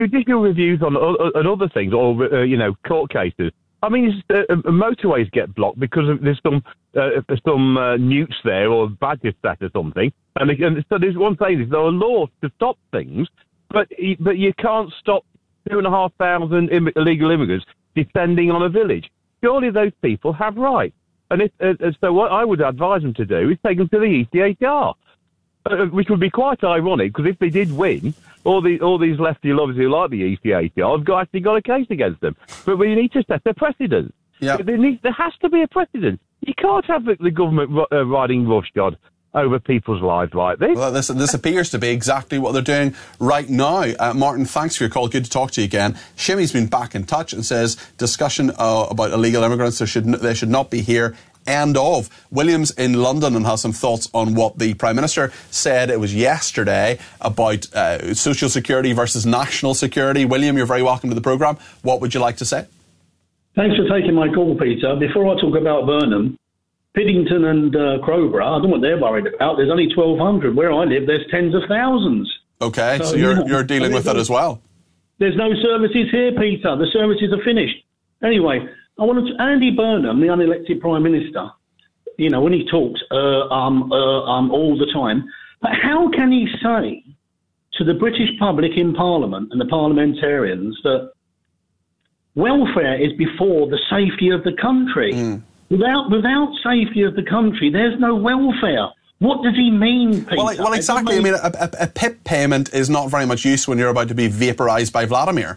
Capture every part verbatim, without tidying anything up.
judicial reviews on, on other things, or, uh, you know, court cases. I mean, uh, motorways get blocked because of, there's some uh, some uh, newts there or badges set or something. And, and so there's one thing, there are laws to stop things, but but you can't stop two and a half thousand Im- illegal immigrants descending on a village. Surely those people have rights. And if, uh, so what I would advise them to do is take them to the E C H R, uh, which would be quite ironic, because if they did win, all, the, all these lefty lovers who like the E C H R have got, actually got a case against them. But we need to set a precedent. Yep. There, needs, there has to be a precedent. You can't have the, the government uh, riding roughshod over people's lives like this. Well, this, this appears to be exactly what they're doing right now. Uh, Martin, thanks for your call. Good to talk to you again. Shimmy's been back in touch and says discussion uh, about illegal immigrants, there should, they should not be here. End of. William's in London and has some thoughts on what the Prime Minister said, it was yesterday, about uh, social security versus national security. William, you're very welcome to the programme. What would you like to say? Thanks for taking my call, Peter. Before I talk about Burnham, Piddington and uh, Crowborough, I don't know what they're worried about. There's only twelve hundred. Where I live, there's tens of thousands. OK, so, so you're, yeah, you're dealing with it as well? There's no services here, Peter. The services are finished. Anyway, I wanted to, Andy Burnham, the unelected Prime Minister, you know, when he talks uh, um, uh, um, all the time, but how can he say to the British public in Parliament and the parliamentarians that welfare is before the safety of the country? Mm. Without without safety of the country, there's no welfare. What does he mean, Peter? Well, well exactly. I mean, a, a, a P I P payment is not very much use when you're about to be vaporised by Vladimir.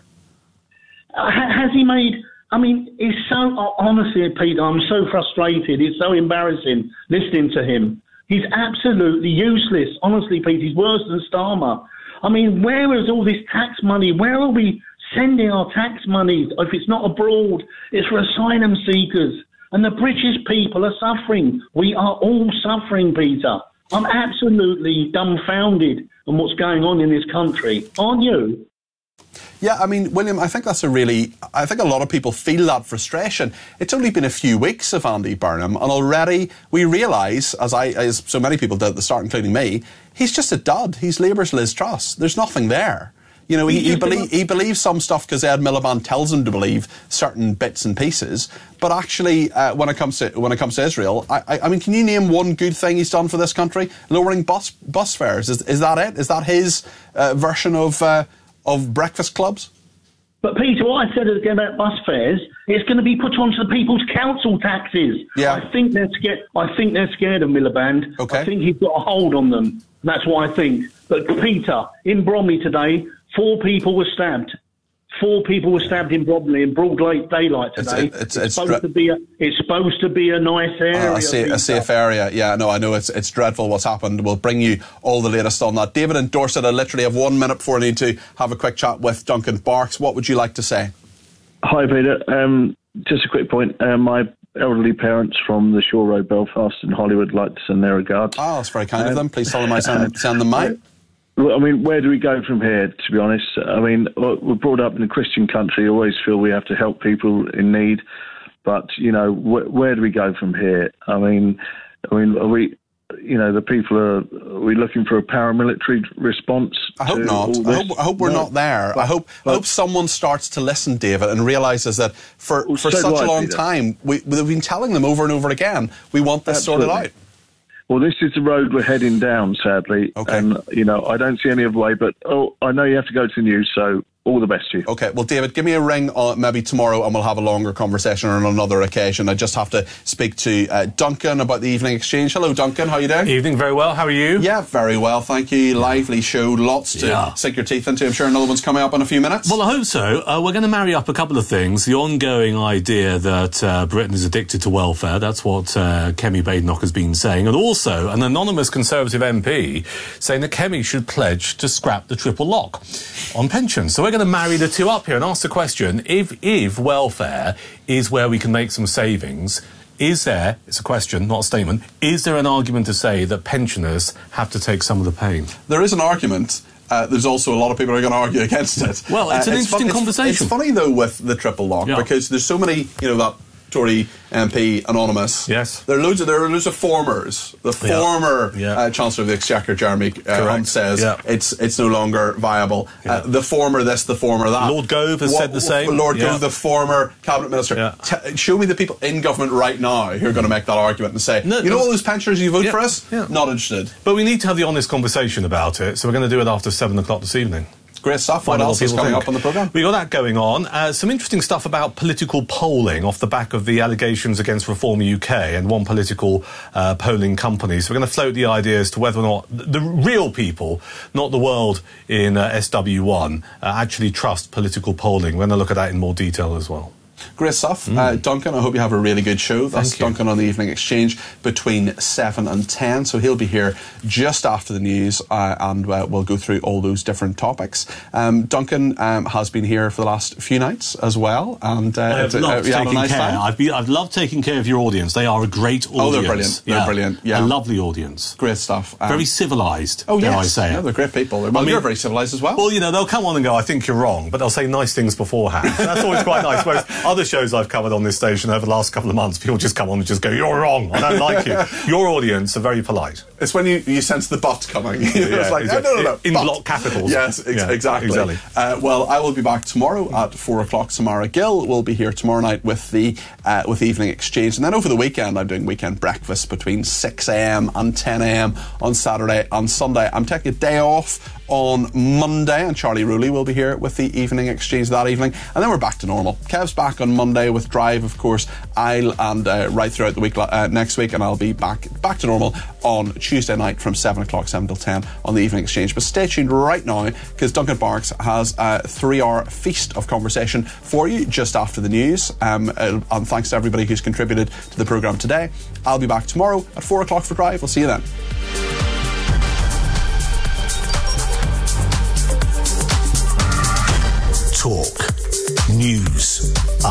Uh, has he made... I mean, it's so... Honestly, Peter, I'm so frustrated. It's so embarrassing listening to him. He's absolutely useless. Honestly, Peter, he's worse than Starmer. I mean, where is all this tax money? Where are we sending our tax money? If it's not abroad, it's for asylum seekers. And the British people are suffering. We are all suffering, Peter. I'm absolutely dumbfounded on what's going on in this country. Aren't you? Yeah, I mean, William, I think that's a really... I think a lot of people feel that frustration. It's only been a few weeks of Andy Burnham, and already we realise, as I, as so many people did at the start, including me, he's just a dud. He's Labour's Liz Truss. There's nothing there. You know, he, he, belie- he believes some stuff because Ed Miliband tells him to believe certain bits and pieces. But actually, uh, when it comes to when it comes to Israel, I, I, I mean, can you name one good thing he's done for this country? Lowering bus bus fares. Is, is that it? Is that his uh, version of uh, of breakfast clubs? But Peter, what I said again about bus fares, it's going to be put onto the people's council taxes. Yeah. I think they're scared. I think they're scared of Miliband. Okay. I think he's got a hold on them. That's what I think. But Peter, in Bromley today, four people were stabbed. Four people were stabbed in Bromley in broad daylight today. It's, it's, it's, it's supposed it's, to be a, it's supposed to be a nice area. Uh, a, safe, a safe area. Yeah, no, I know it's it's dreadful what's happened. We'll bring you all the latest on that. David in Dorset, I literally have one minute before I need to have a quick chat with Duncan Barks. What would you like to say? Hi, Peter. Um, just a quick point. Uh, my elderly parents from the Shore Road, Belfast and Hollywood like to send their regards. Oh, that's very kind um, of them. Please tell them I send, send them mine. I mean, where do we go from here, to be honest? I mean, we're brought up in a Christian country, always feel we have to help people in need. But, you know, wh- where do we go from here? I mean, I mean, are we, you know, the people are, are we looking for a paramilitary response? I hope not. I hope, I hope we're no, not there. But, I hope but, I hope someone starts to listen, David, and realises that for, for so such a long time, we, we've been telling them over and over again, we want this Absolutely. sorted out. Well, this is the road we're heading down, sadly. Okay. And, you know, I don't see any other way, but oh, I know you have to go to the news, so all the best to you. OK, well, David, give me a ring uh, maybe tomorrow and we'll have a longer conversation on another occasion. I just have to speak to uh, Duncan about the Evening Exchange. Hello, Duncan, how are you doing? Evening, very well. How are you? Yeah, very well, thank you. Lively show, lots to yeah. sink your teeth into. I'm sure another one's coming up in a few minutes. Well, I hope so. Uh, we're going to marry up a couple of things. The ongoing idea that uh, Britain is addicted to welfare, that's what uh, Kemi Badenoch has been saying, and also an anonymous Conservative M P saying that Kemi should pledge to scrap the triple lock on pensions. So we're going to marry the two up here and ask the question, if, if welfare is where we can make some savings, is there, it's a question, not a statement, is there an argument to say that pensioners have to take some of the pain? There is an argument. Uh, there's also a lot of people who are going to argue against it. Well, it's uh, an it's interesting fun, conversation. It's, it's funny, though, with the triple lock, yeah. because there's so many, you know, that Tory M P Anonymous. Yes. There are loads of, there are loads of formers. The Yeah. former Yeah. Uh, Chancellor of the Exchequer, Jeremy uh, Hunt, says Yeah. it's it's no longer viable. Yeah. Uh, the former this, the former that. Lord Gove has said the same. Lord Yeah. Gove, the former cabinet minister. Yeah. T- show me the people in government right now who are going to make that argument and say, No, you know no. all those pensioners who vote Yeah. for us? Yeah. Not interested. But we need to have the honest conversation about it, so we're going to do it after seven o'clock this evening. Great stuff. What Find out else is people coming think. up on the programme? We got that going on. Uh, some interesting stuff about political polling off the back of the allegations against Reform U K and one political uh, polling company. So we're going to float the idea as to whether or not the real people, not the world in uh, S W one, uh, actually trust political polling. We're going to look at that in more detail as well. Great stuff. Mm. Uh, Duncan, I hope you have a really good show. That's Thank you. Duncan on the Evening Exchange between seven and ten. So he'll be here just after the news uh, and uh, we'll go through all those different topics. Um, Duncan um, has been here for the last few nights as well. And uh, I've uh, loved you had a taking nice care. time? I've, been, I've loved taking care of your audience. They are a great audience. Oh, they're brilliant. They're yeah. brilliant. Yeah. A lovely audience. Great stuff. Um, Very civilised, oh, dare yes. I say Yeah, it. they're great people. Well, I mean- you're very civilised as well. Well, you know, they'll come on and go, I think you're wrong, but they'll say nice things beforehand. That's always quite nice. Whereas other shows I've covered on this station over the last couple of months, people just come on and just go, you're wrong, I don't like you. Your audience are very polite. It's when you, you sense the but coming. it's Yeah, like, exactly. no, no, no, In but. block capitals. Yes, ex- Yeah, exactly. exactly. Uh, well, I will be back tomorrow at four o'clock. Samara Gill will be here tomorrow night with the uh, with the Evening Exchange. And then over the weekend, I'm doing weekend breakfast between six a.m. and ten a.m. on Saturday and Sunday. I'm taking a day off on Monday, and Charlie Rooley will be here with the Evening Exchange that evening. And then we're back to normal. Kev's back on Monday with Drive, of course. I'll and uh, right throughout the week uh, next week, and I'll be back back to normal on Tuesday night from seven o'clock, seven till ten on the Evening Exchange. But stay tuned right now, because Duncan Barks has a three-hour feast of conversation for you just after the news. Um, uh, and thanks to everybody who's contributed to the programme today. I'll be back tomorrow at four o'clock for Drive. We'll see you then. Talk. News.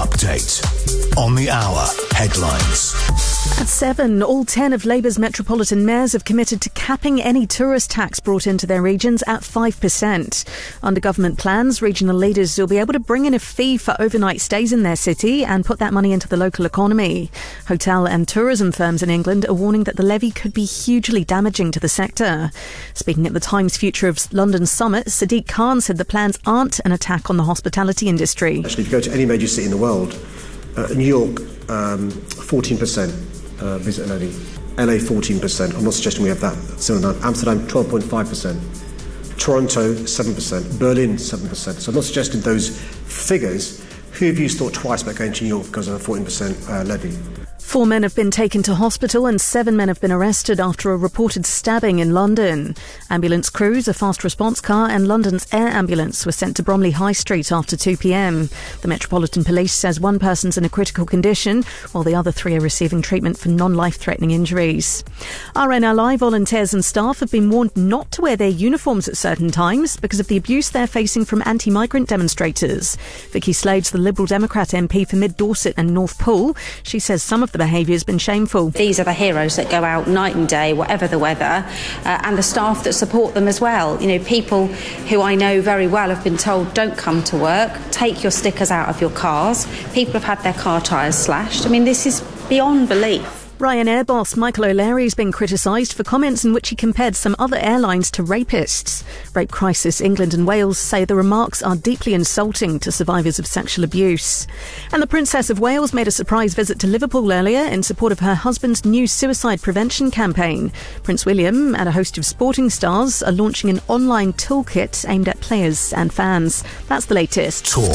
Update. On the hour. Headlines. At seven, all ten of Labour's metropolitan mayors have committed to capping any tourist tax brought into their regions at five percent. Under government plans, regional leaders will be able to bring in a fee for overnight stays in their city and put that money into the local economy. Hotel and tourism firms in England are warning that the levy could be hugely damaging to the sector. Speaking at the Times Future of London Summit, Sadiq Khan said the plans aren't an attack on the hospitality industry. Actually, if you go to any major city in the world, uh, New York, um, fourteen percent. Uh, visit levy. L A fourteen percent. I'm not suggesting we have that similar. Amsterdam twelve point five percent. Toronto seven percent. Berlin seven percent. So I'm not suggesting those figures. Who of you thought twice about going to New York because of a fourteen percent uh, levy? Four men have been taken to hospital and seven men have been arrested after a reported stabbing in London. Ambulance crews, a fast response car and London's air ambulance were sent to Bromley High Street after two p.m. The Metropolitan Police says one person's in a critical condition, while the other three are receiving treatment for non-life-threatening injuries. R N L I volunteers and staff have been warned not to wear their uniforms at certain times because of the abuse they're facing from anti-migrant demonstrators. Vicky Slade's the Liberal Democrat M P for Mid Dorset and North Poole. She says some of the behaviour has been shameful. These are the heroes that go out night and day, whatever the weather, uh, and the staff that support them as well. You know, people who I know very well have been told, don't come to work, take your stickers out of your cars. People have had their car tyres slashed. I mean, this is beyond belief. Ryanair boss Michael O'Leary has been criticised for comments in which he compared some other airlines to rapists. Rape Crisis England and Wales say the remarks are deeply insulting to survivors of sexual abuse. And the Princess of Wales made a surprise visit to Liverpool earlier in support of her husband's new suicide prevention campaign. Prince William and a host of sporting stars are launching an online toolkit aimed at players and fans. That's the latest. Talk.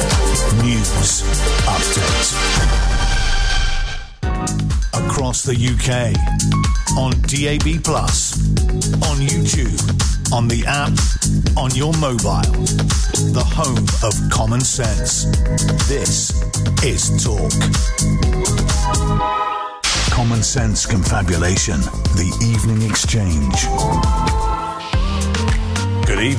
News. Update. Across the U K, on D A B plus, on YouTube, on the app, on your mobile, the home of common sense. This is Talk. Common Sense Confabulation, the Evening Exchange. Good evening.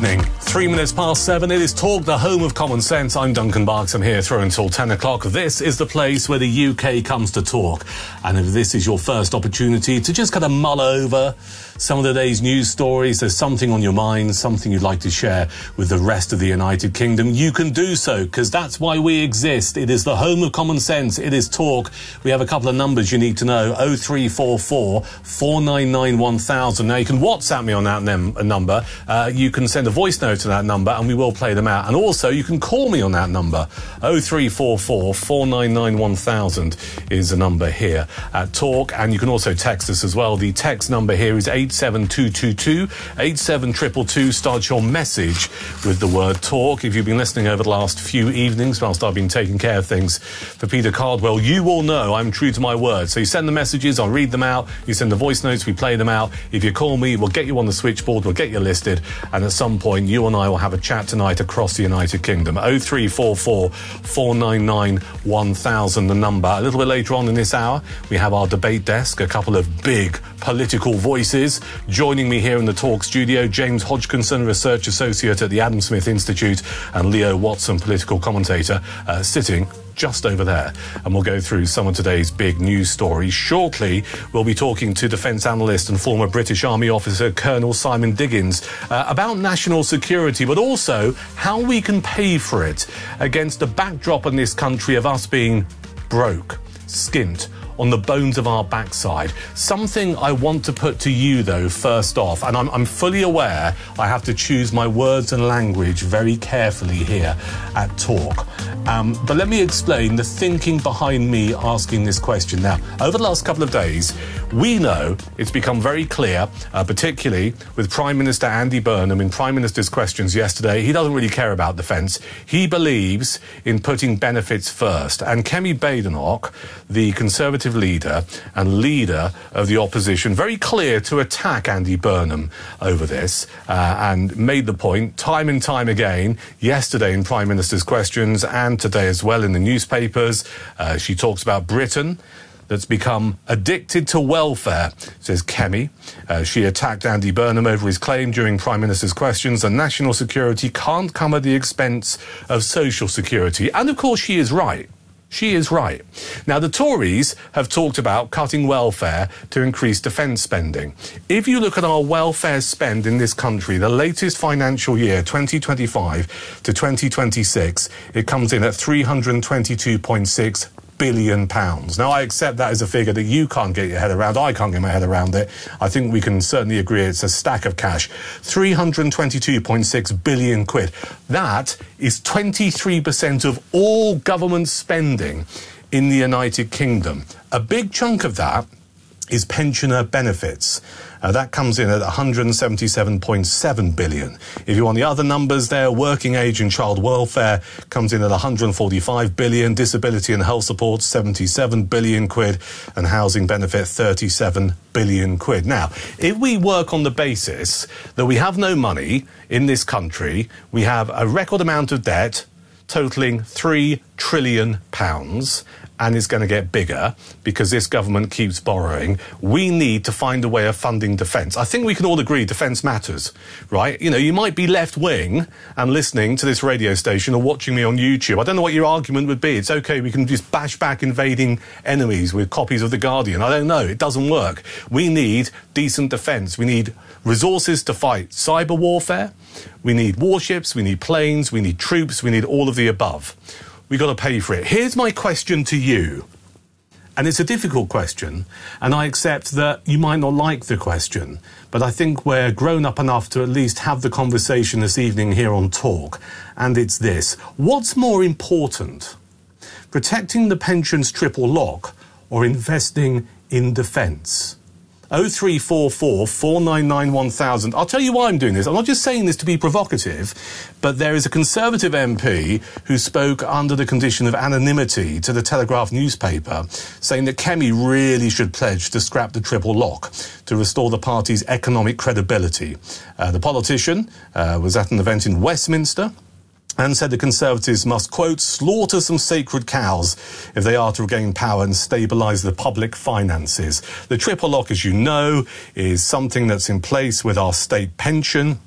Three minutes past seven. It is Talk, the home of common sense. I'm Duncan Barks. I'm here through until ten o'clock. This is the place where the U K comes to talk. And if this is your first opportunity to just kind of mull over some of the day's news stories, there's something on your mind, something you'd like to share with the rest of the United Kingdom, you can do so, because that's why we exist. It is the home of common sense. It is Talk. We have a couple of numbers you need to know. oh three four four, four nine nine, one thousand. Now, you can WhatsApp me on that num- number. Uh, you can send a voice note to that number, and we will play them out. And also, you can call me on that number. oh three four four, four nine nine, one thousand is the number here at Talk. And you can also text us as well. The text number here is eight seven two two two, eight seven two two two. Start your message with the word Talk. If you've been listening over the last few evenings whilst I've been taking care of things for Peter Cardwell, you will know I'm true to my word. So you send the messages, I'll read them out. You send the voice notes, we play them out. If you call me, we'll get you on the switchboard, we'll get you listed, and at some point you and I will have a chat tonight across the United Kingdom. oh three four four, four nine nine, one thousand, the number. A little bit later on in this hour, we have our debate desk, a couple of big political voices. Joining me here in the Talk studio, James Hodgkinson, Research Associate at the Adam Smith Institute, and Leo Watson, political commentator, uh, sitting just over there. And we'll go through some of today's big news stories. Shortly, we'll be talking to defence analyst and former British Army officer Colonel Simon Diggins uh, about national security, but also how we can pay for it against the backdrop in this country of us being broke, skint, on the bones of our backside. Something I want to put to you, though, first off, and I'm, I'm fully aware I have to choose my words and language very carefully here at Talk. Um, but let me explain the thinking behind me asking this question. Now, over the last couple of days, we know it's become very clear, uh, particularly with Prime Minister Andy Burnham in Prime Minister's Questions yesterday, he doesn't really care about defence. He believes in putting benefits first. And Kemi Badenoch, the Conservative leader and leader of the opposition, very clear to attack Andy Burnham over this, uh, and made the point time and time again yesterday in Prime Minister's Questions and today as well in the newspapers. Uh, she talks about Britain that's become addicted to welfare, says Kemi. Uh, she attacked Andy Burnham over his claim during Prime Minister's Questions that national security can't come at the expense of social security. And of course she is right. She is right. Now, the Tories have talked about cutting welfare to increase defence spending. If you look at our welfare spend in this country, the latest financial year, twenty twenty-five to twenty twenty-six, it comes in at three hundred twenty-two point six billion pounds. Now, I accept that as a figure that you can't get your head around. I can't get my head around it. I think we can certainly agree it's a stack of cash. three hundred twenty-two point six billion quid. That is twenty-three percent of all government spending in the United Kingdom. A big chunk of that is pensioner benefits. Uh, that comes in at one hundred seventy-seven point seven billion. If you want the other numbers there, working age and child welfare comes in at one hundred forty-five billion, disability and health support seventy-seven billion quid, and housing benefit thirty-seven billion quid. Now, if we work on the basis that we have no money in this country, we have a record amount of debt totalling three trillion pounds, and it's going to get bigger because this government keeps borrowing. We need to find a way of funding defence. I think we can all agree defence matters, right? You know, you might be left-wing and listening to this radio station or watching me on YouTube. I don't know what your argument would be. It's OK, we can just bash back invading enemies with copies of The Guardian. I don't know. It doesn't work. We need decent defence. We need resources to fight cyber warfare. We need warships. We need planes. We need troops. We need all of the above. We've got to pay for it. Here's my question to you. And it's a difficult question, and I accept that you might not like the question, but I think we're grown up enough to at least have the conversation this evening here on Talk. And it's this. What's more important? Protecting the pensions triple lock or investing in defence? oh three four four, four nine nine, one thousand. I'll tell you why I'm doing this. I'm not just saying this to be provocative, but there is a Conservative M P who spoke under the condition of anonymity to the Telegraph newspaper, saying that Kemi really should pledge to scrap the triple lock to restore the party's economic credibility. Uh, the politician uh, was at an event in Westminster and said the Conservatives must, quote, slaughter some sacred cows if they are to regain power and stabilise the public finances. The triple lock, as you know, is something that's in place with our state pension.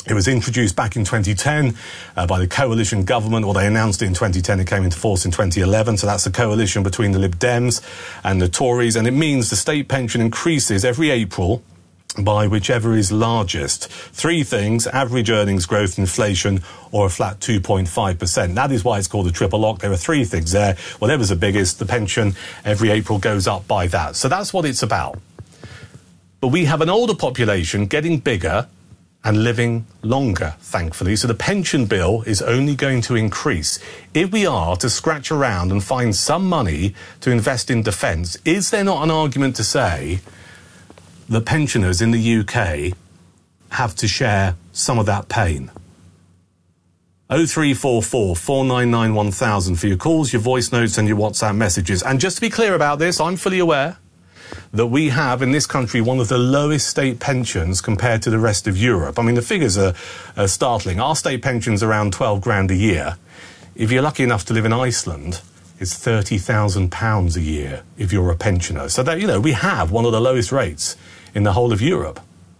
It was introduced back in twenty ten uh, by the coalition government, or they announced it in twenty ten, it came into force in twenty eleven, so that's the coalition between the Lib Dems and the Tories, and it means the state pension increases every April by whichever is largest. Three things: average earnings growth, inflation, or a flat two point five percent. That is why it's called a triple lock. There are three things there. Whatever's the biggest, the pension every April goes up by that. So that's what it's about. But we have an older population getting bigger and living longer, thankfully. So the pension bill is only going to increase. If we are to scratch around and find some money to invest in defence, is there not an argument to say that pensioners in the U K have to share some of that pain? oh three four four, four nine nine, one thousand for your calls, your voice notes and your WhatsApp messages. And just to be clear about this, I'm fully aware that we have in this country one of the lowest state pensions compared to the rest of Europe. I mean, the figures are, are startling. Our state pension's around twelve grand a year. If you're lucky enough to live in Iceland, it's thirty thousand pounds a year if you're a pensioner. So that, you know, we have one of the lowest rates in the whole of Europe.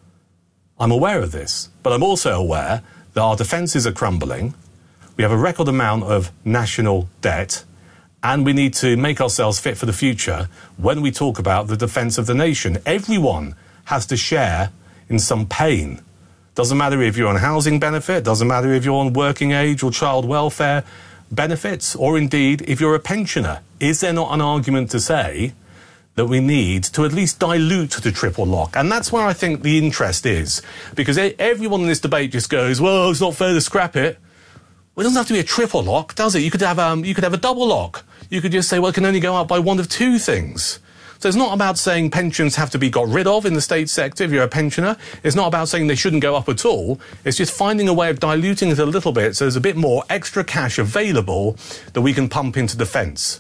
I'm aware of this, but I'm also aware that our defences are crumbling. We have a record amount of national debt, and we need to make ourselves fit for the future when we talk about the defence of the nation. Everyone has to share in some pain. Doesn't matter if you're on housing benefit, doesn't matter if you're on working age or child welfare benefits, or indeed if you're a pensioner. Is there not an argument to say that we need to at least dilute the triple lock? And that's where I think the interest is. Because everyone in this debate just goes, well, it's not fair to scrap it. Well, it doesn't have to be a triple lock, does it? You could have um, you could have a double lock. You could just say, well, it can only go up by one of two things. So it's not about saying pensions have to be got rid of in the state sector if you're a pensioner. It's not about saying they shouldn't go up at all. It's just finding a way of diluting it a little bit so there's a bit more extra cash available that we can pump into defence,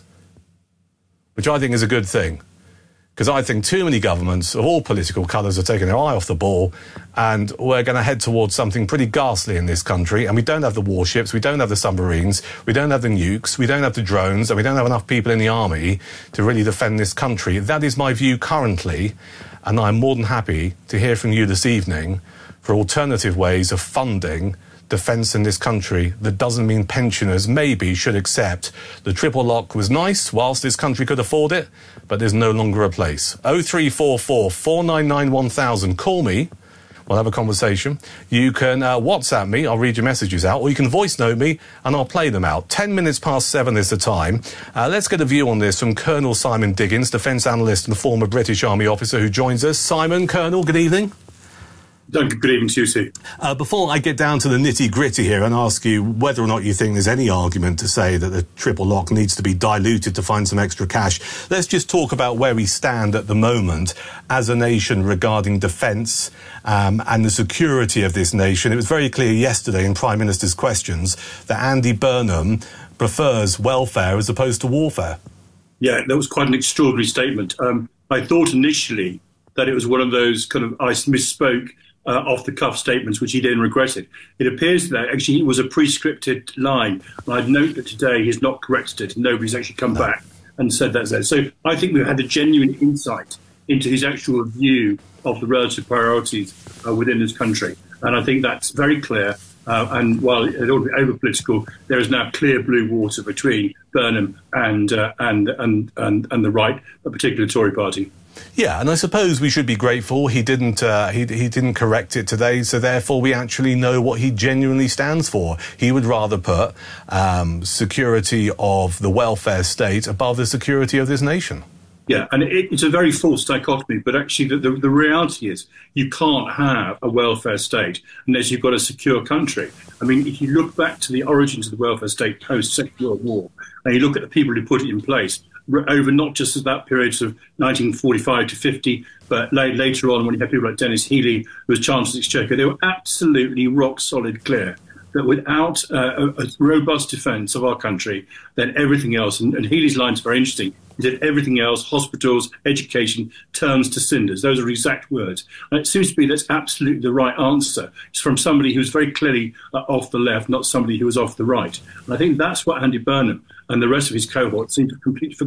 which I think is a good thing. Because I think too many governments of all political colours are taking their eye off the ball, and we're going to head towards something pretty ghastly in this country. And we don't have the warships, we don't have the submarines, we don't have the nukes, we don't have the drones, and we don't have enough people in the army to really defend this country. That is my view currently, and I'm more than happy to hear from you this evening for alternative ways of funding defence in this country that doesn't mean pensioners maybe should accept the triple lock was nice whilst this country could afford it, but there's no longer a place. oh three four four, four nine nine, one thousand. Call me. We'll have a conversation. You can uh, WhatsApp me. I'll read your messages out. Or you can voice note me and I'll play them out. Ten minutes past seven is the time. Uh, let's get a view on this from Colonel Simon Diggins, defence analyst and former British Army officer who joins us. Simon, Colonel, good evening. Good evening to you, Steve. Uh, before I get down to the nitty-gritty here and ask you whether or not you think there's any argument to say that the triple lock needs to be diluted to find some extra cash, let's just talk about where we stand at the moment as a nation regarding defence um, and the security of this nation. It was very clear yesterday in Prime Minister's questions that Andy Burnham prefers welfare as opposed to warfare. Yeah, that was quite an extraordinary statement. Um, I thought initially that it was one of those kind of, I misspoke, Uh, off-the-cuff statements, which he then regretted. It appears that actually it was a pre-scripted line. And I'd note that today he's not corrected it. Nobody's actually come no. back and said that's there. So I think we've had a genuine insight into his actual view of the relative priorities uh, within this country. And I think that's very clear. Uh, and while it ought to be over-political, there is now clear blue water between Burnham and, uh, and, and, and, and the right, a particular Tory party. Yeah, and I suppose we should be grateful he didn't uh, he, he didn't correct it today, so therefore we actually know what he genuinely stands for. He would rather put um, security of the welfare state above the security of this nation. Yeah, and it, it's a very false dichotomy, but actually the, the, the reality is you can't have a welfare state unless you've got a secure country. I mean, if you look back to the origins of the welfare state post-Second World War, and you look at the people who put it in place, over not just that period of nineteen forty-five to fifty, but later on when you had people like Dennis Healey, who was Chancellor of the Exchequer, they were absolutely rock-solid clear that without uh, a, a robust defence of our country, then everything else, and, and Healey's line is very interesting, he said everything else, hospitals, education, turns to cinders. Those are exact words. And it seems to be that's absolutely the right answer. It's from somebody who's very clearly uh, off the left, not somebody who was off the right. And I think that's what Andy Burnham and the rest of his cohort seem to have completely forgotten.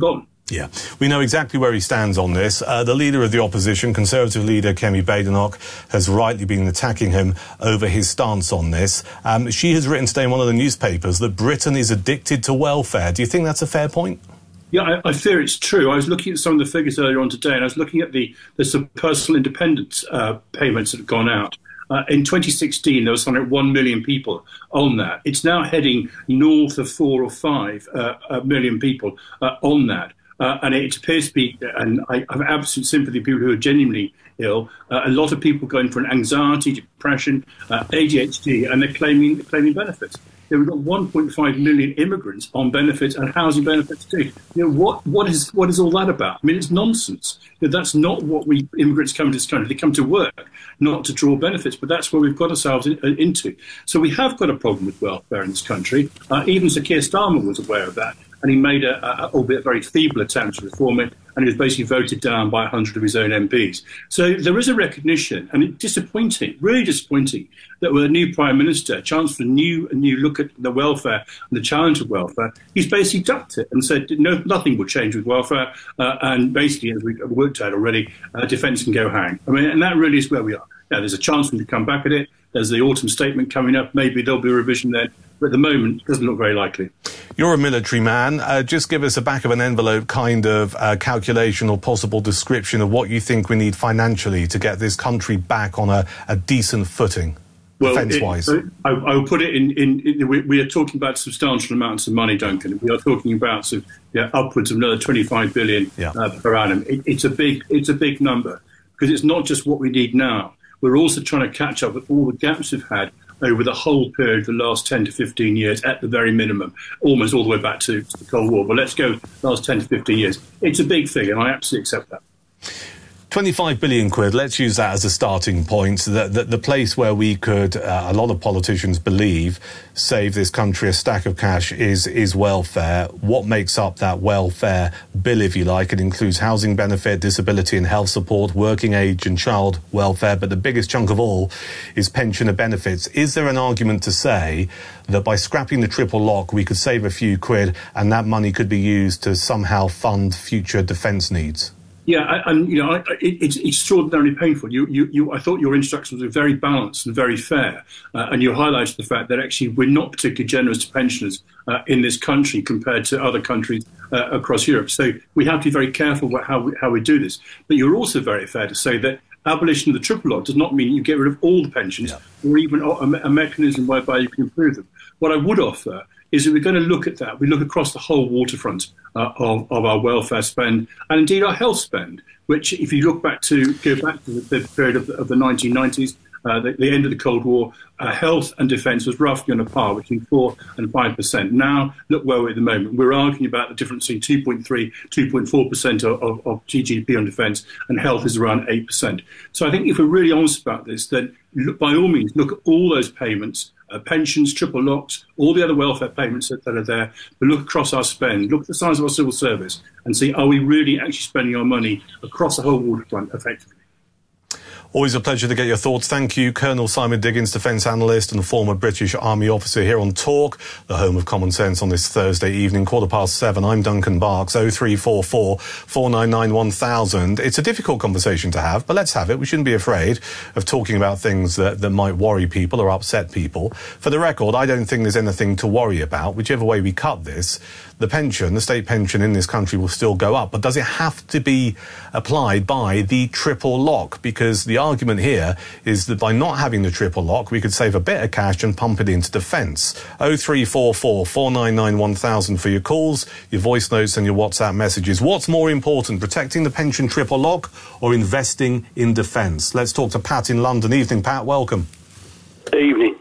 Yeah, we know exactly where he stands on this. Uh, the leader of the opposition, Conservative leader Kemi Badenoch, has rightly been attacking him over his stance on this. Um, she has written today in one of the newspapers that Britain is addicted to welfare. Do you think that's a fair point? Yeah, I, I fear it's true. I was looking at some of the figures earlier on today, and I was looking at the, the sort of personal independence uh, payments that have gone out. Uh, in twenty sixteen, there was something like one million people on that. It's now heading north of four or five uh, uh, million people uh, on that. Uh, and it appears to be, and I have absolute sympathy for people who are genuinely ill, uh, a lot of people going for an anxiety, depression, uh, A D H D, and they're claiming, claiming benefits. You know, we've got one point five million immigrants on benefits and housing benefits too. You know, what, what, is, what is all that about? I mean, it's nonsense. You know, that's not what we immigrants come to this country. They come to work, not to draw benefits, but that's where we've got ourselves in, uh, into. So we have got a problem with welfare in this country. Uh, even Sir Keir Starmer was aware of that. And he made a, a, albeit a very feeble attempt to reform it, and he was basically voted down by a hundred of his own M Ps. So there is a recognition, and it's disappointing, really disappointing, that with a new Prime Minister, a chance for a new, a new look at the welfare and the challenge of welfare, he's basically ducked it and said no, nothing will change with welfare, uh, and basically, as we've worked out already, uh, defence can go hang. I mean, and that really is where we are. Now, there's a chance for him to come back at it. There's the autumn statement coming up. Maybe there'll be a revision then. But at the moment, it doesn't look very likely. You're a military man. Uh, just give us a back of an envelope kind of uh, calculation or possible description of what you think we need financially to get this country back on a, a decent footing, well, defence-wise. It, I, I will put it in... in, in we, we are talking about substantial amounts of money, Duncan. We are talking about sort of, yeah, upwards of another twenty-five billion yeah. uh, per annum. It, it's a big, it's a big number, because it's not just what we need now. We're also trying to catch up with all the gaps we've had over the whole period of the last ten to fifteen years at the very minimum, almost all the way back to, to the Cold War. But let's go last ten to fifteen years. It's a big figure, and I absolutely accept that. twenty-five billion quid, let's use that as a starting point. The, the, the place where we could, uh, a lot of politicians believe, save this country a stack of cash is, is welfare. What makes up that welfare bill, if you like? It includes housing benefit, disability and health support, working age and child welfare, but the biggest chunk of all is pensioner benefits. Is there an argument to say that by scrapping the triple lock, we could save a few quid and that money could be used to somehow fund future defence needs? Yeah, and you know, I, it, it's extraordinarily painful. You, you, you, I thought your instructions were very balanced and very fair, uh, and you highlighted the fact that actually we're not particularly generous to pensioners uh, in this country compared to other countries uh, across Europe. So we have to be very careful about how we, how we do this. But you're also very fair to say that abolition of the triple lock does not mean you get rid of all the pensions, yeah. or even a, a mechanism whereby you can improve them. What I would offer is that we're going to look at that. We look across the whole waterfront uh, of, of our welfare spend and indeed our health spend, which if you look back to, go back to the, the period of the, of the nineteen nineties, uh, the, the end of the Cold War, uh, health and defence was roughly on a par between four and five percent. Now, look where we're at the moment. We're arguing about the difference between two point three, two point four percent of, of, of G D P on defence, and health is around eight percent. So I think if we're really honest about this, then look, by all means, look at all those payments, Uh, pensions, triple locks, all the other welfare payments that, that are there, but look across our spend, look at the size of our civil service and see, are we really actually spending our money across the whole waterfront effectively? Always a pleasure to get your thoughts. Thank you, Colonel Simon Diggins, defence analyst and former British Army officer here on Talk, the home of common sense on this Thursday evening, quarter past seven. I'm Duncan Barks, oh three four four, four nine nine, one thousand. It's a difficult conversation to have, but let's have it. We shouldn't be afraid of talking about things that, that might worry people or upset people. For the record, I don't think there's anything to worry about. Whichever way we cut this, the pension, the state pension in this country will still go up. But does it have to be applied by the triple lock? Because the argument here is that by not having the triple lock, we could save a bit of cash and pump it into defence. oh three four four, four nine nine, one thousand for your calls, your voice notes and your WhatsApp messages. What's more important, protecting the pension triple lock or investing in defence? Let's talk to Pat in London. Evening, Pat. Welcome. Evening.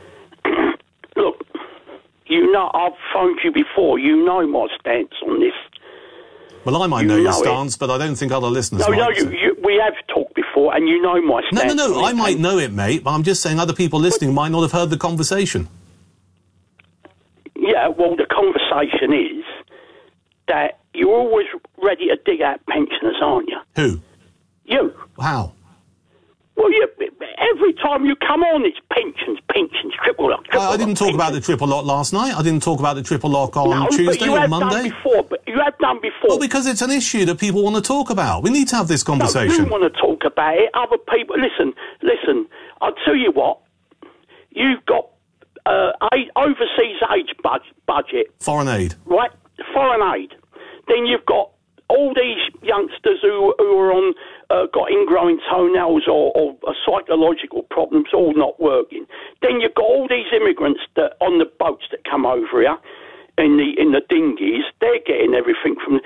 Look, you know, I've phoned you before. You know my stance on this. Well, I might you know, know your it. stance, but I don't think other listeners no, might. No, you, you, we have talked before, and you know my stance. No, no, no, I it. might know it, mate, but I'm just saying other people listening might not have heard the conversation. Yeah, well, the conversation is that you're always ready to dig out pensioners, aren't you? Who? You. How? Well, you, every time you come on, it's pensions, pensions, triple lock. Triple I, I didn't lock, talk pensions. about the triple lock last night. I didn't talk about the triple lock on no, Tuesday but you or had Monday. Done before, but you had done before. Well, because it's an issue that people want to talk about. We need to have this conversation. No, you want to talk about it. Other people, listen, listen. I'll tell you what. You've got uh, aid, overseas aid budget, budget, Foreign aid. right? Foreign aid. Then you've got all these youngsters who, who are on, uh, got ingrowing toenails or, or uh, psychological problems, all not working. Then you've got all these immigrants that on the boats that come over here, in the in the dinghies. They're getting everything from.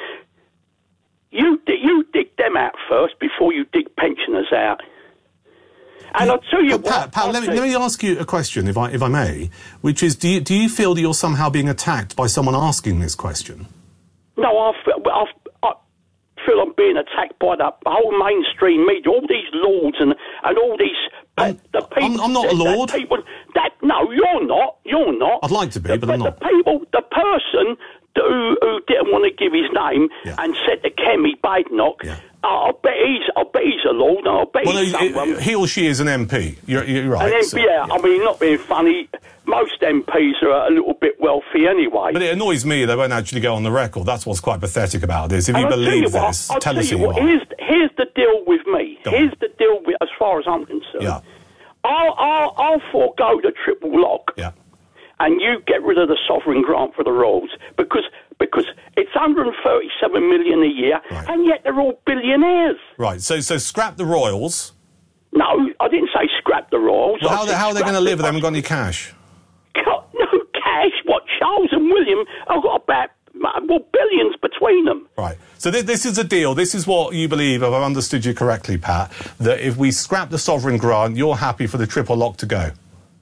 You you dig them out first before you dig pensioners out. And Yeah, I'll tell you but what. Pat, Pat I'll let, me, tell let me ask you a question, if I if I may, which is: Do you do you feel that you're somehow being attacked by someone asking this question? No, I feel, I, I feel I'm being attacked by the whole mainstream media, all these lords and, and all these I'm, the people. I'm, I'm not a that, lord. That people, that no, you're not. You're not. I'd like to be, but, but I'm not. the people, the person who, who didn't want to give his name Yeah. and said to Kemi Badenoch, Yeah. uh, I bet he's, I bet he's a lord, and I bet Well, he's no, someone. it- he or she is an M P. You're, you're right. An M P, so- yeah, I mean, not being funny, most M Ps are a little bit wealthy anyway. But it annoys me they won't actually go on the record. That's what's quite pathetic about this. If And you I'll tell believe you what, this, I'll tell tell us you who you what, are. Here's, here's the deal with me. Go on. Here's the deal with, as far as I'm concerned. Yeah. I'll, I'll, I'll forego the triple lock, Yeah. and you get rid of the sovereign grant for the roads because because it's one hundred thirty-seven million a year, Right. and yet they're all billionaires. Right. So, so scrap the royals. No, I didn't say scrap the royals. Well, I how, said how are they scrap going to live if the- they haven't got any cash? Got no cash. What, Charles and William have got about, well, billions between them. Right. So th- this is a deal. This is what you believe, if I've understood you correctly, Pat, that if we scrap the sovereign grant, you're happy for the triple lock to go.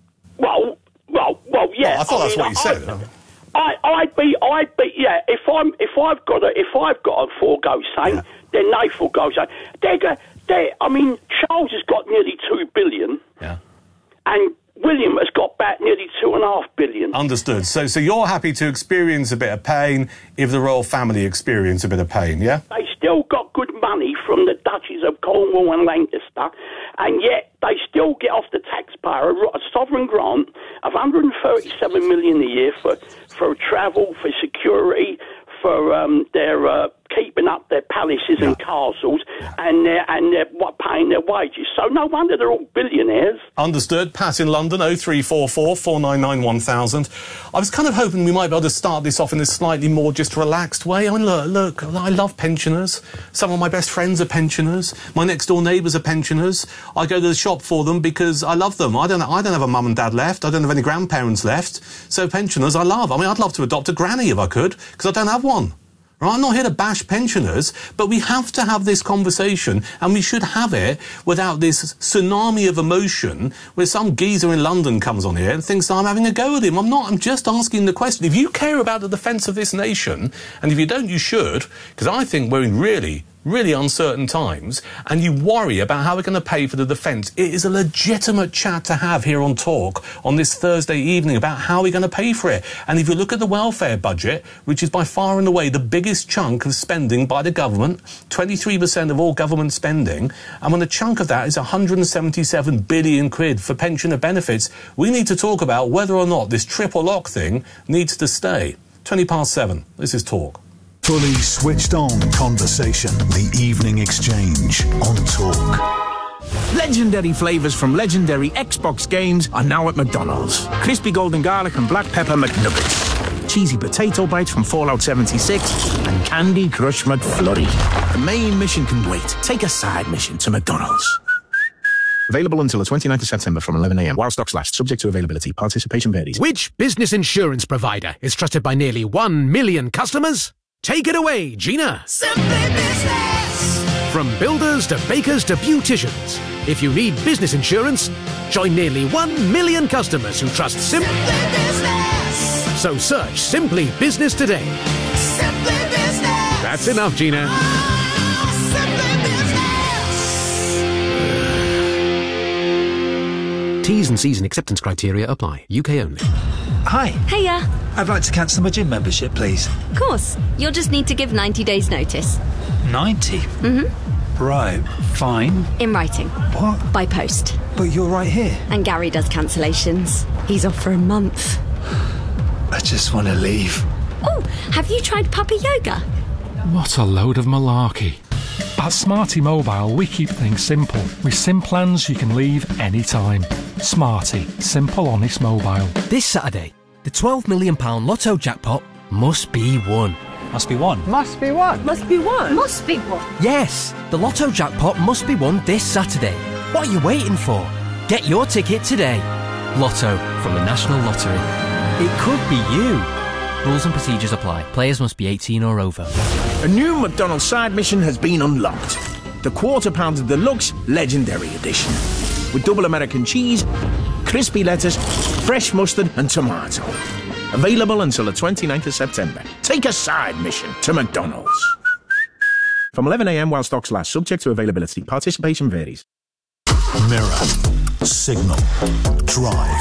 Well, well, well, yeah. Well, I thought that's mean, what you I- said. I, I'd be, I'd be, yeah. If I'm, if I've got a, if I've got a forego saying, Yeah. then they forego saying. They're, go- they. I mean, Charles has got nearly two billion, Yeah. and William has got back nearly two and a half billion. Understood. So, so you're happy to experience a bit of pain if the royal family experience a bit of pain, yeah? They still got good money from the Duchies of Cornwall and Lancaster, and yet they still get off the taxpayer a, a sovereign grant of one hundred thirty-seven million a year for for travel, for security, for um, their uh, keeping up their palaces and castles, and they're and they're what, paying their wages. So no wonder they're all billionaires. Understood. Pat in London, oh three four four, four nine nine, one thousand. I was kind of hoping we might be able to start this off in a slightly more just relaxed way. I mean, look, look, I love pensioners. Some of my best friends are pensioners. My next door neighbours are pensioners. I go to the shop for them because I love them. I don't, I don't have a mum and dad left. I don't have any grandparents left. So pensioners I love. I mean, I'd love to adopt a granny if I could, because I don't have one. Right, I'm not here to bash pensioners, but we have to have this conversation, and we should have it without this tsunami of emotion where some geezer in London comes on here and thinks that I'm having a go at him. I'm not. I'm just asking the question. If you care about the defence of this nation, and if you don't, you should, because I think we're in really, really uncertain times, and you worry about how we're going to pay for the defence. It is a legitimate chat to have here on Talk on this Thursday evening about how we're going to pay for it. And if you look at the welfare budget, which is by far and away the biggest chunk of spending by the government, twenty-three percent of all government spending, and when a chunk of that is one hundred seventy-seven billion quid for pensioner benefits, we need to talk about whether or not this triple lock thing needs to stay. twenty past seven. This is Talk. Fully switched on conversation. The Evening Exchange on Talk. Legendary flavours from legendary Xbox games are now at McDonald's. Crispy golden garlic and black pepper McNuggets. Cheesy potato bites from Fallout seventy-six. And Candy Crush McFlurry. The main mission can wait. Take a side mission to McDonald's. Available until the twenty-ninth of September from eleven a m while stocks last, subject to availability. Participation varies. Which business insurance provider is trusted by nearly one million customers? Take it away, Gina. Simply Business. From builders to bakers to beauticians, if you need business insurance, join nearly one million customers who trust Sim- Simply Business. So search Simply Business today. Simply Business. That's enough, Gina. Ah, Simply Business. T's and C's and acceptance criteria apply. U K only. Hi. Hiya. I'd like to cancel my gym membership, please. Of course. You'll just need to give ninety days notice. ninety? Mm-hmm. Right. Fine. In writing. What? By post. But you're right here. And Gary does cancellations. He's off for a month. I just want to leave. Oh, have you tried puppy yoga? What a load of malarkey. At Smarty Mobile, we keep things simple. With SIM plans you can leave anytime. Smarty. Simple, honest mobile. This Saturday, the twelve million pounds Lotto jackpot must be won. Must be won. Must be won. Must be won. Must be won. Yes, the Lotto jackpot must be won this Saturday. What are you waiting for? Get your ticket today. Lotto from the National Lottery. It could be you. Rules and procedures apply. Players must be eighteen or over. A new McDonald's side mission has been unlocked. The Quarter Pounder Deluxe Legendary Edition. With double American cheese, crispy lettuce, fresh mustard and tomato. Available until the twenty-ninth of September. Take a side mission to McDonald's. From eleven a m while stocks last, subject to availability. Participation varies. Mirror, Signal, Drive,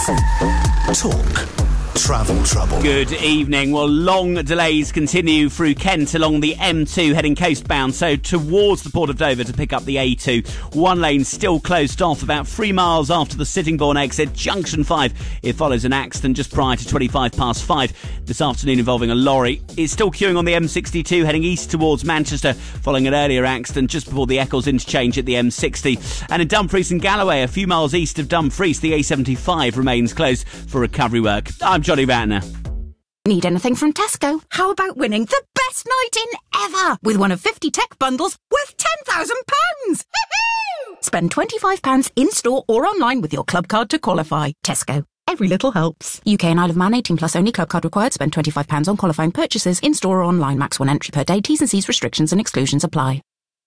Talk, Travel Trouble. Good evening. Well, long delays continue through Kent along the M two heading coastbound, so towards the Port of Dover to pick up the A two. One lane still closed off about three miles after the Sittingbourne exit. Junction five, it follows an accident just prior to twenty-five past five this afternoon involving a lorry. It's still queuing on the M sixty-two heading east towards Manchester following an earlier accident just before the Eccles interchange at the M sixty. And in Dumfries and Galloway, a few miles east of Dumfries, the A seventy-five remains closed for recovery work. I'm Johnny Ratner. Need anything from Tesco? How about winning the best night in ever with one of fifty tech bundles worth ten thousand pounds? Spend twenty-five pounds in-store or online with your club card to qualify. Tesco. Every little helps. U K and Isle of Man, eighteen plus only. Club card required. Spend twenty-five pounds on qualifying purchases in-store or online. Max one entry per day. T's and C's restrictions and exclusions apply.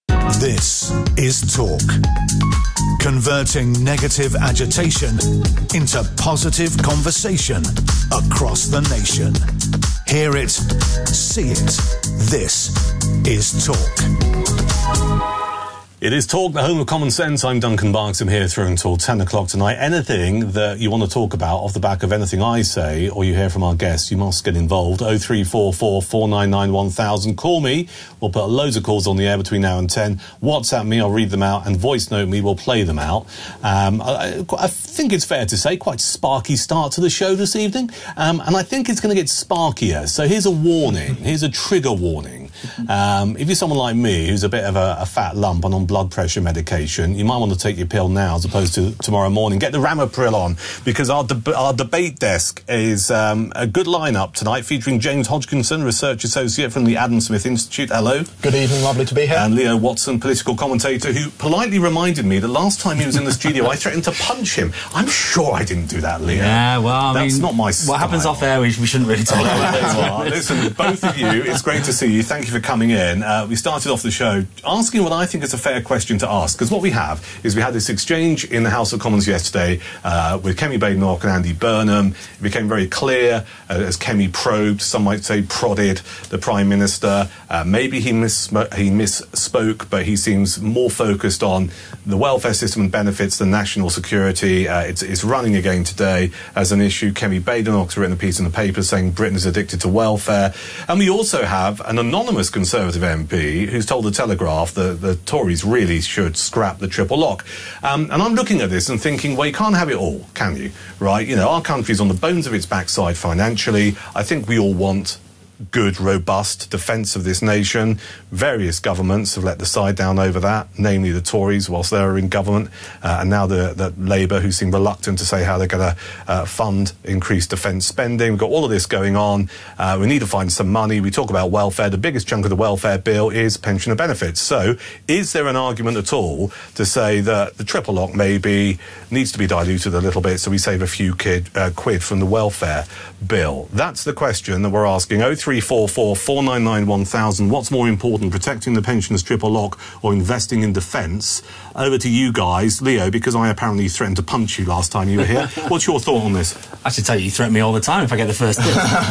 This is Talk. Converting negative agitation into positive conversation across the nation. Hear it, see it. This is Talk. It is Talk, the home of common sense. I'm Duncan Barks. I'm here through until ten o'clock tonight. Anything that you want to talk about off the back of anything I say or you hear from our guests, you must get involved. oh three four four, four nine nine, one thousand. Call me. We'll put loads of calls on the air between now and ten. WhatsApp me. I'll read them out. And voice note me. We'll play them out. Um, I, I think it's fair to say quite sparky start to the show this evening. Um, and I think it's going to get sparkier. So here's a warning. Here's a trigger warning. Um, if you're someone like me who's a bit of a, a fat lump and on blood pressure medication, you might want to take your pill now as opposed to tomorrow morning. Get the Ramapril on, because our, deb- our debate desk is um, a good lineup tonight, featuring James Hodgkinson, Research Associate from the Adam Smith Institute. Hello. Good evening, lovely to be here. And Leo Watson, political commentator, who politely reminded me that last time he was in the studio I threatened to punch him. I'm sure I didn't do that, Leo. Yeah, well, I That's mean, not my what style. happens off air, we, we shouldn't really talk about it. Well, listen, both of you, it's great to see you. Thank you for coming in. Uh, we started off the show asking what I think is a fair question to ask, because what we have is we had this exchange in the House of Commons yesterday uh, with Kemi Badenoch and Andy Burnham. It became very clear uh, as Kemi probed, some might say prodded, the Prime Minister. Uh, maybe he, miss- he misspoke, but he seems more focused on the welfare system and benefits than national security. Uh, it's, it's running again today as an issue. Kemi Badenoch's written a piece in the paper saying Britain is addicted to welfare. And we also have an anonymous Conservative M P who's told the Telegraph that the Tories really should scrap the triple lock. Um, and I'm looking at this and thinking, well, you can't have it all, can you? Right? You know, our country's on the bones of its backside financially. I think we all want good, robust defence of this nation. Various governments have let the side down over that, namely the Tories whilst they were in government, uh, and now the, the Labour, who seem reluctant to say how they're going to uh, fund increased defence spending. We've got all of this going on. Uh, we need to find some money. We talk about welfare. The biggest chunk of the welfare bill is pensioner benefits. So is there an argument at all to say that the triple lock maybe needs to be diluted a little bit so we save a few kid, uh, quid from the welfare bill? That's the question that we're asking. oh three four four, four nine nine, one thousand. What's more important, protecting the pensioners triple lock or investing in defence? Over to you guys. Leo, because I apparently threatened to punch you last time you were here. What's your thought on this? I should tell you, you threaten me all the time if I get the first tip.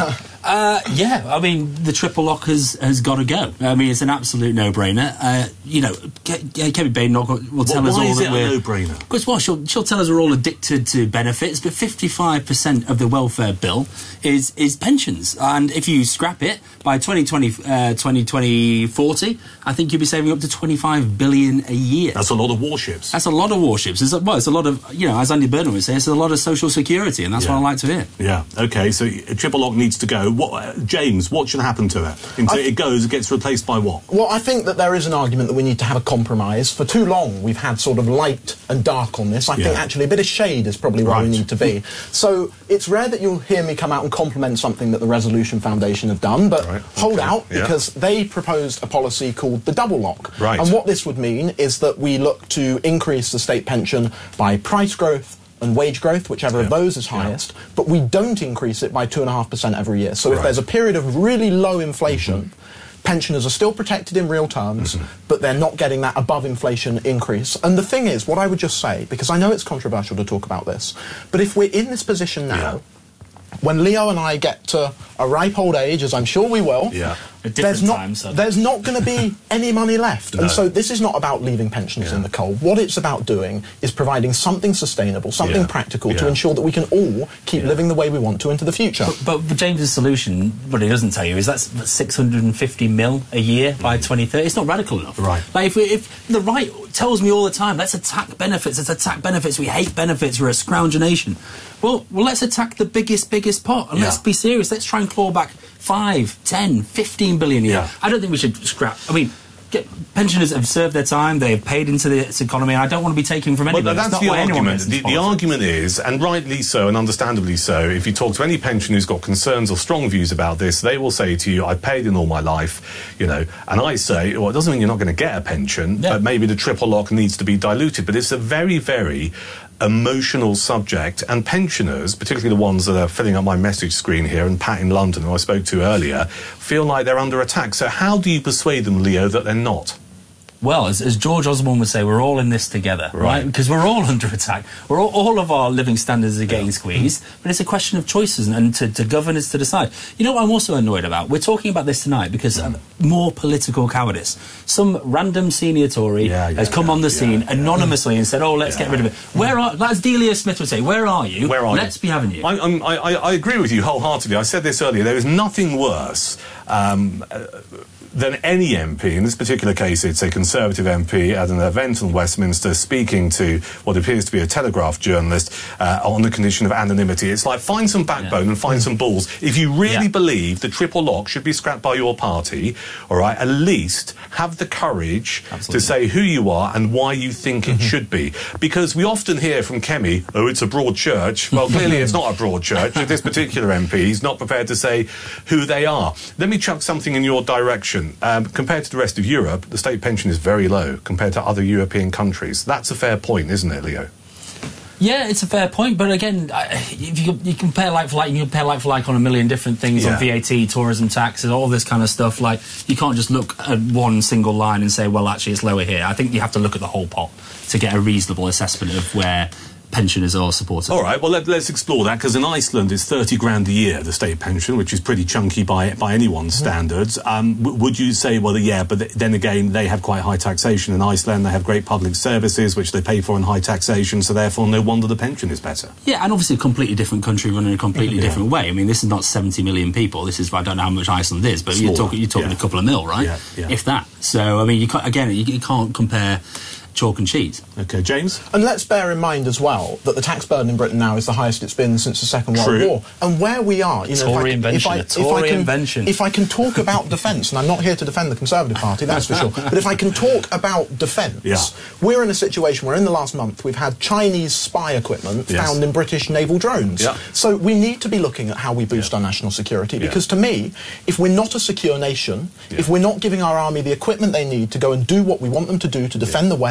Uh, yeah, I mean, the triple lock has, has got to go. I mean, it's an absolute no-brainer. Uh, you know, Ke- Ke- Kemi Badenoch will tell well, us why all is that it we're... a no-brainer? Because, well, she'll, she'll tell us we're all addicted to benefits, but fifty-five percent of the welfare bill is is pensions. And if you scrap it, by twenty twenty, uh, twenty twenty forty, I think you'll be saving up to twenty-five billion a year. That's a lot of warships. That's a lot of warships. It's a, well, it's a lot of, you know, as Andy Burnham would say, it's a lot of social security, and that's Yeah. what I like to hear. Yeah, OK, so uh, triple lock needs to go. What, uh, James, what should happen to it? Until I th- it goes, it gets replaced by what? Well, I think that there is an argument that we need to have a compromise. For too long, we've had sort of light and dark on this. I Yeah. think actually a bit of shade is probably where Right. we need to be. So it's rare that you'll hear me come out and compliment something that the Resolution Foundation have done, but Right, hold okay, out, yeah. because they proposed a policy called the double lock. Right. And what this would mean is that we look to increase the state pension by price growth and wage growth, whichever of those is highest, but we don't increase it by two point five percent every year. So if Right. there's a period of really low inflation, mm-hmm. pensioners are still protected in real terms, mm-hmm. but they're not getting that above inflation increase. And the thing is, what I would just say, because I know it's controversial to talk about this, but if we're in this position now, Yeah. when Leo and I get to a ripe old age, as I'm sure we will, Yeah. At there's different not, times, so- there's not going to be any money left. No. And so this is not about leaving pensioners Yeah. in the cold. What it's about doing is providing something sustainable, something Yeah. practical to Yeah. ensure that we can all keep living the way we want to into the future. But, but, but James's solution, what he doesn't tell you, is that's six hundred fifty mil a year by twenty thirty. It's not radical enough. Right. Like if, we, if the right tells me all the time, let's attack benefits, let's attack benefits, we hate benefits, we're a scrounger nation. Well, well, let's attack the biggest, biggest pot, and Yeah. let's be serious. Let's try and claw back five, ten, fifteen billion a year. Yeah. I don't think we should scrap. I mean, get, pensioners have served their time, they've paid into the economy, and I don't want to be taking from Well, anybody. that's not the why anyone argument. gets The, into the politics. argument is, and rightly so, and understandably so, if you talk to any pensioner who's got concerns or strong views about this, they will say to you, I've paid in all my life, you know, and I say, well, it doesn't mean you're not going to get a pension, Yeah. but maybe the triple lock needs to be diluted. But it's a very, very emotional subject, and pensioners, particularly the ones that are filling up my message screen here, and Pat in London, who I spoke to earlier, feel like they're under attack. So how do you persuade them, Leo, that they're not? Well, as, as George Osborne would say, we're all in this together, right? Right. Because we're all under attack. We're all, all of our living standards are getting squeezed, but it's a question of choices, and, and to, to govern is to decide. You know what I'm also annoyed about? We're talking about this tonight because um, more political cowardice. Some random senior Tory Yeah, yeah, has come yeah, on the yeah, scene yeah. anonymously and said, oh, let's Yeah. get rid of it. Where are, as Delia Smith would say, where are you? Where are let's you? be having you. I, I'm- I, I, I agree with you wholeheartedly. I said this earlier. There is nothing worse um, uh, than any M P. In this particular case, it's a Conservative M P at an event in Westminster speaking to what appears to be a Telegraph journalist uh, on the condition of anonymity. It's like, find some backbone and find some balls. If you really Yeah. believe the triple lock should be scrapped by your party, all right, at least have the courage Absolutely. to say who you are and why you think it should be. Because we often hear from Kemi, oh, it's a broad church. Well, clearly it's not a broad church. With this particular M P, he's not prepared to say who they are. Let me chuck something in your direction. Um, compared to the rest of Europe, the state pension is very low compared to other European countries. That's a fair point, isn't it, Leo? Yeah, it's a fair point, but again, I- if you, you compare like for like, you can compare like for like on a million different things, Yeah. on V A T, tourism taxes, all this kind of stuff. Like, you can't just look at one single line and say, well, actually, it's lower here. I think you have to look at the whole pot to get a reasonable assessment of where pensioners are supported. All right, well, let, let's explore that, because in Iceland it's thirty grand a year, the state pension, which is pretty chunky by by anyone's standards. Um, w- would you say, well, yeah, but th- then again, they have quite high taxation in Iceland, they have great public services, which they pay for in high taxation, so therefore no wonder the pension is better. Yeah, and obviously a completely different country run in a completely Yeah. different way. I mean, this is not seventy million people. This is, I don't know how much Iceland is, but you're Smaller, talking, you're talking yeah. a couple of mil, right? Yeah, yeah. If that. So, I mean, you can't, again, you, you can't compare chalk and cheese. Okay, James? And let's bear in mind as well that the tax burden in Britain now is the highest it's been since the Second World True. War. And where we are, you know, Tory if I, invention, if I, a if I Tory can, invention. if I can talk about defence, and I'm not here to defend the Conservative Party, that's for sure, but if I can talk about defence, Yeah. we're in a situation where in the last month we've had Chinese spy equipment Yes. found in British naval drones. Yeah. So we need to be looking at how we boost our national security, Yeah. because to me, if we're not a secure nation, if we're not giving our army the equipment they need to go and do what we want them to do to defend the West,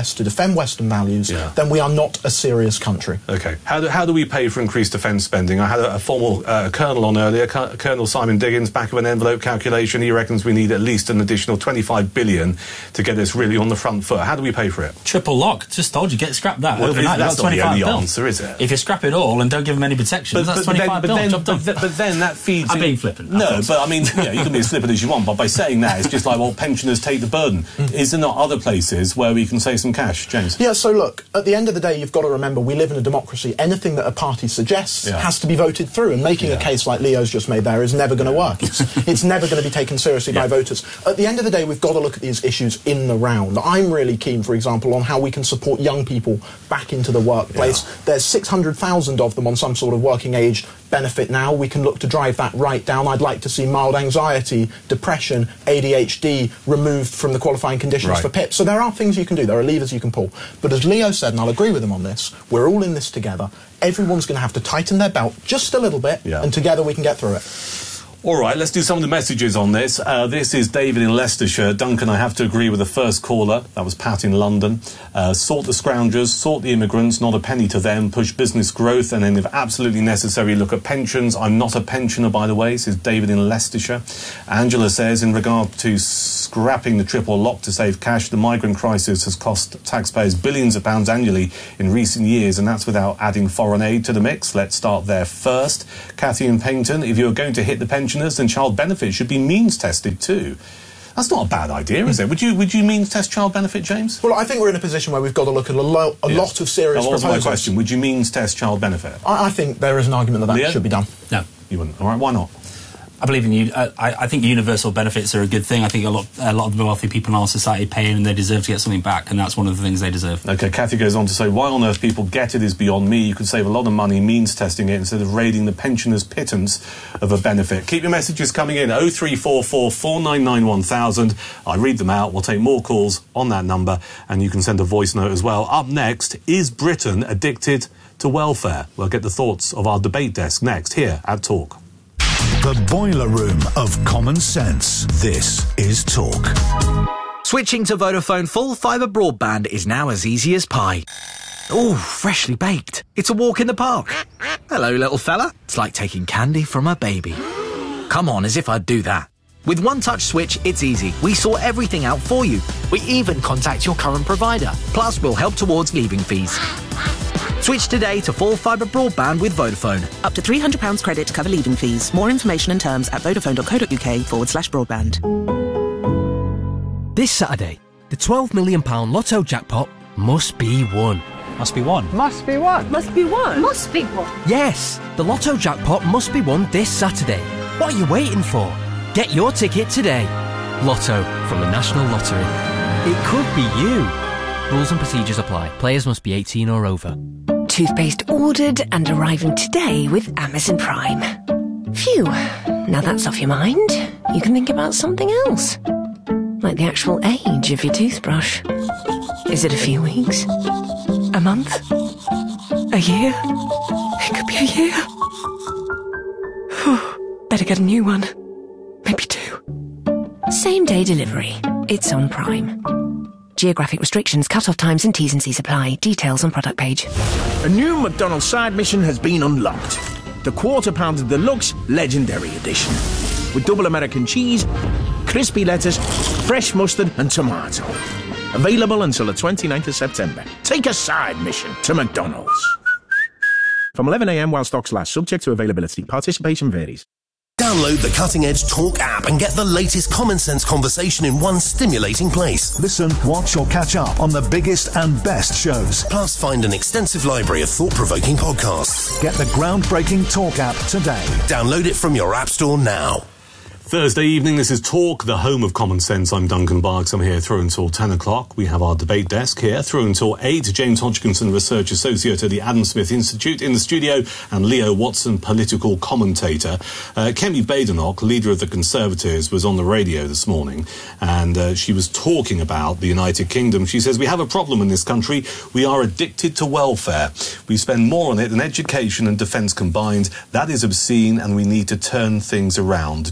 West, to defend Western values, Yeah. then we are not a serious country. Okay. How do, how do we pay for increased defence spending? I had a, a formal uh, colonel on earlier, Co- Colonel Simon Diggins, back of an envelope calculation. He reckons we need at least an additional twenty-five billion to get us really on the front foot. How do we pay for it? Triple lock. Just told you, get scrap that Well, overnight. that's You've got not the twenty-five only bill. answer, is it? If you scrap it all and don't give them any protection, that's twenty-five but bill. then, Job done. but, then, but then that feeds. I'm in- being flippant. No, but I mean, you know, you can be as flippant as you want. But by saying that, it's just like, well, pensioners take the burden. Is there not other places where we can save some cash, James? Yeah, so look, at the end of the day, you've got to remember we live in a democracy. Anything that a party suggests Yeah. has to be voted through, and making a case like Leo's just made there is never going to work. It's, it's never going to be taken seriously by voters. At the end of the day, we've got to look at these issues in the round. I'm really keen, for example, on how we can support young people back into the workplace. There's six hundred thousand of them on some sort of working age benefit now. We can look to drive that right down. I'd like to see mild anxiety, depression, A D H D removed from the qualifying conditions Right. for P I P. So there are things you can do. There are levers you can pull. But as Leo said, and I'll agree with him on this, we're all in this together. Everyone's going to have to tighten their belt just a little bit, Yeah. and together we can get through it. All right, let's do some of the messages on this. Uh, this is David in Leicestershire. Duncan, I have to agree with the first caller. That was Pat in London. Uh, sort the scroungers, sort the immigrants, not a penny to them, push business growth, and then if absolutely necessary, look at pensions. I'm not a pensioner, by the way, says David in Leicestershire. Angela says, in regard to scrapping the triple lock to save cash, the migrant crisis has cost taxpayers billions of pounds annually in recent years, and that's without adding foreign aid to the mix. Let's start there first. Cathy in Paignton, if you're going to hit the pension, then child benefit should be means tested too. That's not a bad idea, is it? Would you would you means test child benefit, James? Well, I think we're in a position where we've got to look at a, lo- a Yeah. lot of serious That was proposals. my question. Would you means test child benefit? I, I think there is an argument that that Leo? should be done. No. You wouldn't. All right, why not? I believe in you. Uh, I, I think universal benefits are a good thing. I think a lot, a lot of the wealthy people in our society pay in, and they deserve to get something back, and that's one of the things they deserve. Okay, Cathy goes on to say, why on earth people get it is beyond me. You could save a lot of money means testing it instead of raiding the pensioners' pittance of a benefit. Keep your messages coming in, oh three four four, four nine nine, one thousand. I read them out. We'll take more calls on that number, and you can send a voice note as well. Up next, is Britain addicted to welfare? We'll get the thoughts of our debate desk next, here at Talk. The boiler room of common sense. This is Talk. Switching to Vodafone full fibre broadband is now as easy as pie. Ooh, freshly baked. It's a walk in the park. Hello, little fella. It's like taking candy from a baby. Come on, as if I'd do that. With One Touch Switch, it's easy. We sort everything out for you. We even contact your current provider. Plus, we'll help towards leaving fees. Switch today to full fibre broadband with Vodafone. Up to three hundred pounds credit to cover leaving fees. More information and terms at vodafone.co.uk forward slash broadband. This Saturday, the twelve million pounds lotto jackpot must be won. Must be won. Must be won. Must be won. Must be won. Yes, the lotto jackpot must be won this Saturday. What are you waiting for? Get your ticket today. Lotto from the National Lottery. It could be you. Rules and procedures apply. Players must be eighteen or over. Toothpaste ordered and arriving today with Amazon Prime. Phew. Now that's off your mind. You can think about something else. Like the actual age of your toothbrush. Is it a few weeks? A month? A year? It could be a year. Whew. Better get a new one. Maybe two. Same day delivery. It's on Prime. Geographic restrictions, cut-off times and T's and C's apply. Details on product page. A new McDonald's side mission has been unlocked. The Quarter Pounder Deluxe Legendary Edition. With double American cheese, crispy lettuce, fresh mustard and tomato. Available until the twenty-ninth of September. Take a side mission to McDonald's. From eleven a m while stocks last, subject to availability. Participation varies. Download the Cutting Edge Talk app and get the latest common sense conversation in one stimulating place. Listen, watch or catch up on the biggest and best shows. Plus, find an extensive library of thought-provoking podcasts. Get the groundbreaking Talk app today. Download it from your app store now. Thursday evening, this is Talk, the home of common sense. I'm Duncan Barks. I'm here through until ten o'clock. We have our debate desk here through until eight. James Hodgkinson, Research Associate at the Adam Smith Institute in the studio, and Leo Watson, political commentator. Uh, Kemi Badenoch, leader of the Conservatives, was on the radio this morning, and uh, she was talking about the United Kingdom. She says, we have a problem in this country. We are addicted to welfare. We spend more on it than education and defence combined. That is obscene, and we need to turn things around. James,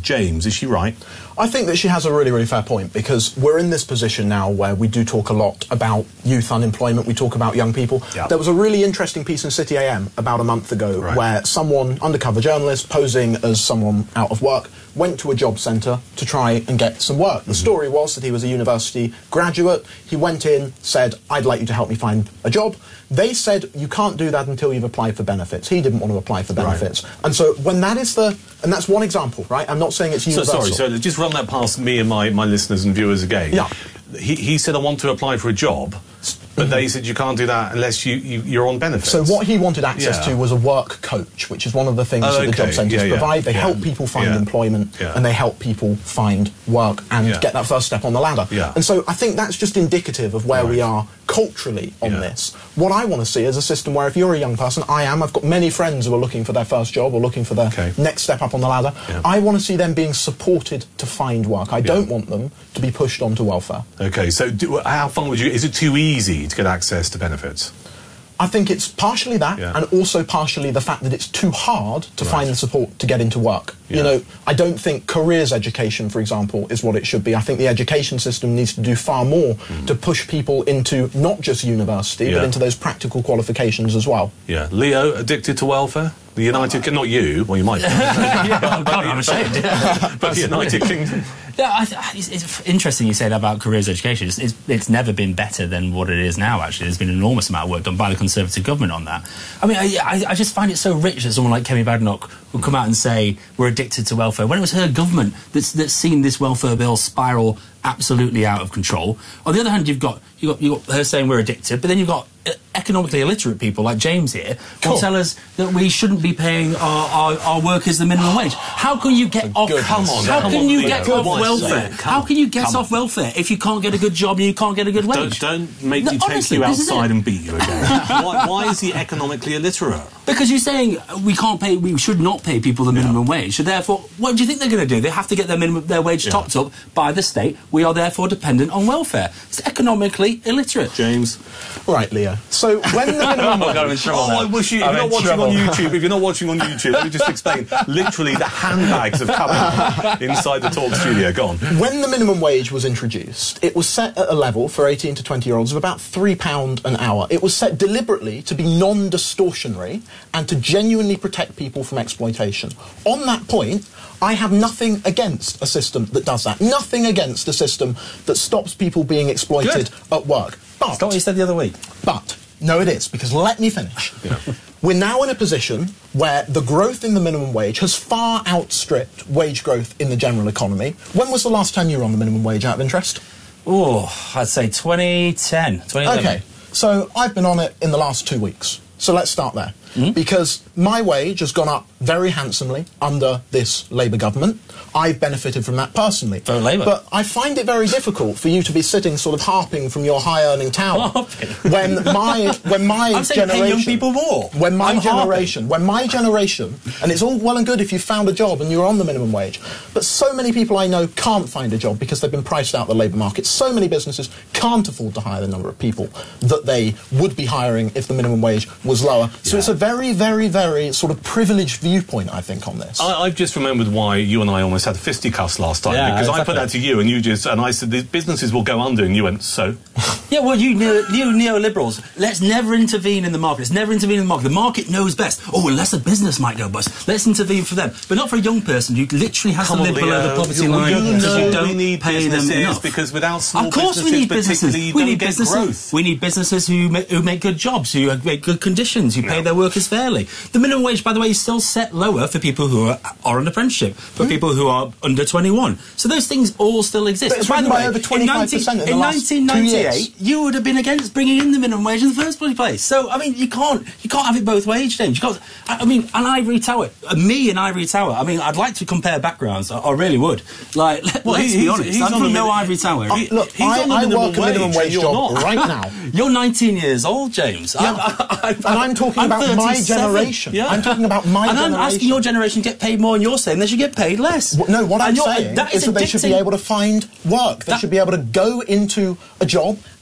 Is she right? I think that she has a really, really fair point, because we're in this position now where we do talk a lot about youth unemployment, we talk about young people. Yep. There was a really interesting piece in City A M about a month ago Right. where someone, undercover journalist, posing as someone out of work, went to a job centre to try and get some work. The story was that he was a university graduate. He went in, said, I'd like you to help me find a job. They said, you can't do that until you've applied for benefits. He didn't want to apply for benefits. Right. And so when that is the... And that's one example, right? I'm not saying it's So, universal. sorry, so just run that past me and my, my listeners and viewers again. Yeah. He, he said, I want to apply for a job, but mm-hmm. they said you can't do that unless you, you, you're on benefits. So what he wanted access yeah. to was a work coach, which is one of the things oh, that the okay. job centres yeah, yeah. provide. They yeah. help people find yeah. employment, yeah. and they help people find work and Yeah. get that first step on the ladder. Yeah. And so I think that's just indicative of where Right. we are culturally on Yeah. this. What I want to see is a system where if you're a young person, I am, I've got many friends who are looking for their first job or looking for their Okay. next step up on the ladder. Yeah. I want to see them being supported to find work. I Yeah. don't want them to be pushed onto welfare. Okay, so do, how far would you... Is it too easy to get access to benefits? I think it's partially that, Yeah. and also partially the fact that it's too hard to Right. find the support to get into work. Yeah. You know, I don't think careers education, for example, is what it should be. I think the education system needs to do far more to push people into not just university, Yeah. but into those practical qualifications as well. Yeah. Leo, addicted to welfare? The United Kingdom... Not you, well, you might be. yeah, oh God, I'm ashamed. But the United Kingdom... Yeah, I, I- it's, it's interesting you say that about careers education. It's, it's, it's never been better than what it is now, actually. There's been an enormous amount of work done by the Conservative government on that. I mean, I, I, I just find it so rich that someone like Kemi Badenoch will come out and say we're addicted to welfare, when it was her government that's, that's seen this welfare bill spiral absolutely out of control. On the other hand, you've got, you've got, you've got her saying we're addicted, but then you've got uh, economically illiterate people like James here who Cool. tell us that we shouldn't be paying our, our, our workers the minimum wage. How can you get off... Come on, How come can on, you Leo. get For off God's welfare? sake, How come- can you get come off welfare if you can't get a good job and you can't get a good wage? Don't, don't make No, me take honestly, you this is outside it. and beat you again. why, why is he economically illiterate? Because you're saying we can't pay, we should not pay people the minimum wage. So therefore, what do you think they're going to do? They have to get their minimum, their wage Yeah. topped up by the state. We are therefore dependent on welfare. It's economically illiterate. James? Right, Leo. So when the minimum Oh, God, I'm in wage... trouble Oh, now. I wish you... If I'm you're in not watching trouble. on YouTube, if you're not watching on YouTube, let me just explain. Literally, the handbags have come out inside the Talk studio. Go on. When the minimum wage was introduced, it was set at a level for eighteen to twenty-year-olds of about three pounds an hour. It was set deliberately to be non-distortionary and to genuinely protect people from exploitation. On that point, I have nothing against a system that does that. Nothing against a system that stops people being exploited at work. But, That's not what you said the other week. But, no it is, because let me finish. We're now in a position where the growth in the minimum wage has far outstripped wage growth in the general economy. When was the last time you were on the minimum wage, out of interest? Oh, I'd say twenty ten, twenty eleven. Okay, so I've been on it in the last two weeks. So let's start there. Mm-hmm. Because my wage has gone up very handsomely under this Labour government. I've benefited from that personally. Vote Labour. But I find it very difficult for you to be sitting sort of harping from your high-earning tower when my when my I'm saying generation pay young people more. when my I'm generation when my generation and it's all well and good if you found a job and you're on the minimum wage, but so many people I know can't find a job because they've been priced out of the labour market. So many businesses can't afford to hire the number of people that they would be hiring if the minimum wage was lower. So Yeah. it's a very, very, very sort of privileged viewpoint, I think, on this. I, I've just remembered why you and I almost had fisticuffs last time, Yeah, because I exactly. put that to you and you just, and I said, the businesses will go under, and you went, so? Yeah, well, you, neo, you neoliberals, let's never intervene in the market. Let's never intervene in the market. The market knows best. Oh, unless a business might go bust. Let's intervene for them. But not for a young person who literally has Come to on, live below Leo, the poverty you, line you because know you don't we need pay them businesses, enough. because without small Of course we businesses need businesses. particularly, you We don't need get businesses. growth. We need businesses who, ma- who make good jobs, who make good conditions, who pay their workers fairly. The minimum wage, by the way, is still set lower for people who are, are on apprenticeship, for Hmm. people who are under twenty-one. So those things all still exist. But it's by the risen by way, over twenty-five percent in the in last two nineteen ninety-eight, years. you would have been against bringing in the minimum wage in the first place. So I mean, you can't you can't have it both ways, James. You can't. I, I mean, an Ivory Tower, uh, me and Ivory Tower. I mean, I'd like to compare backgrounds. I, I really would. Like, let, Well, let's he- be he's- honest. he's I'm on from the no min- Ivory Tower. He- Look, he's I, on the I minimum work a minimum wage, wage you're job not. right now. You're nineteen years old, James. Yeah, I'm, I, and I'm talking I'm about my thirty-seven. generation. Yeah. I'm talking about my and generation. I'm asking your generation to get paid more, and you're saying they should get paid less. Well, no, what And I'm you're- saying that is is that they should be addicting. able to find work. They That- should be able to go into a job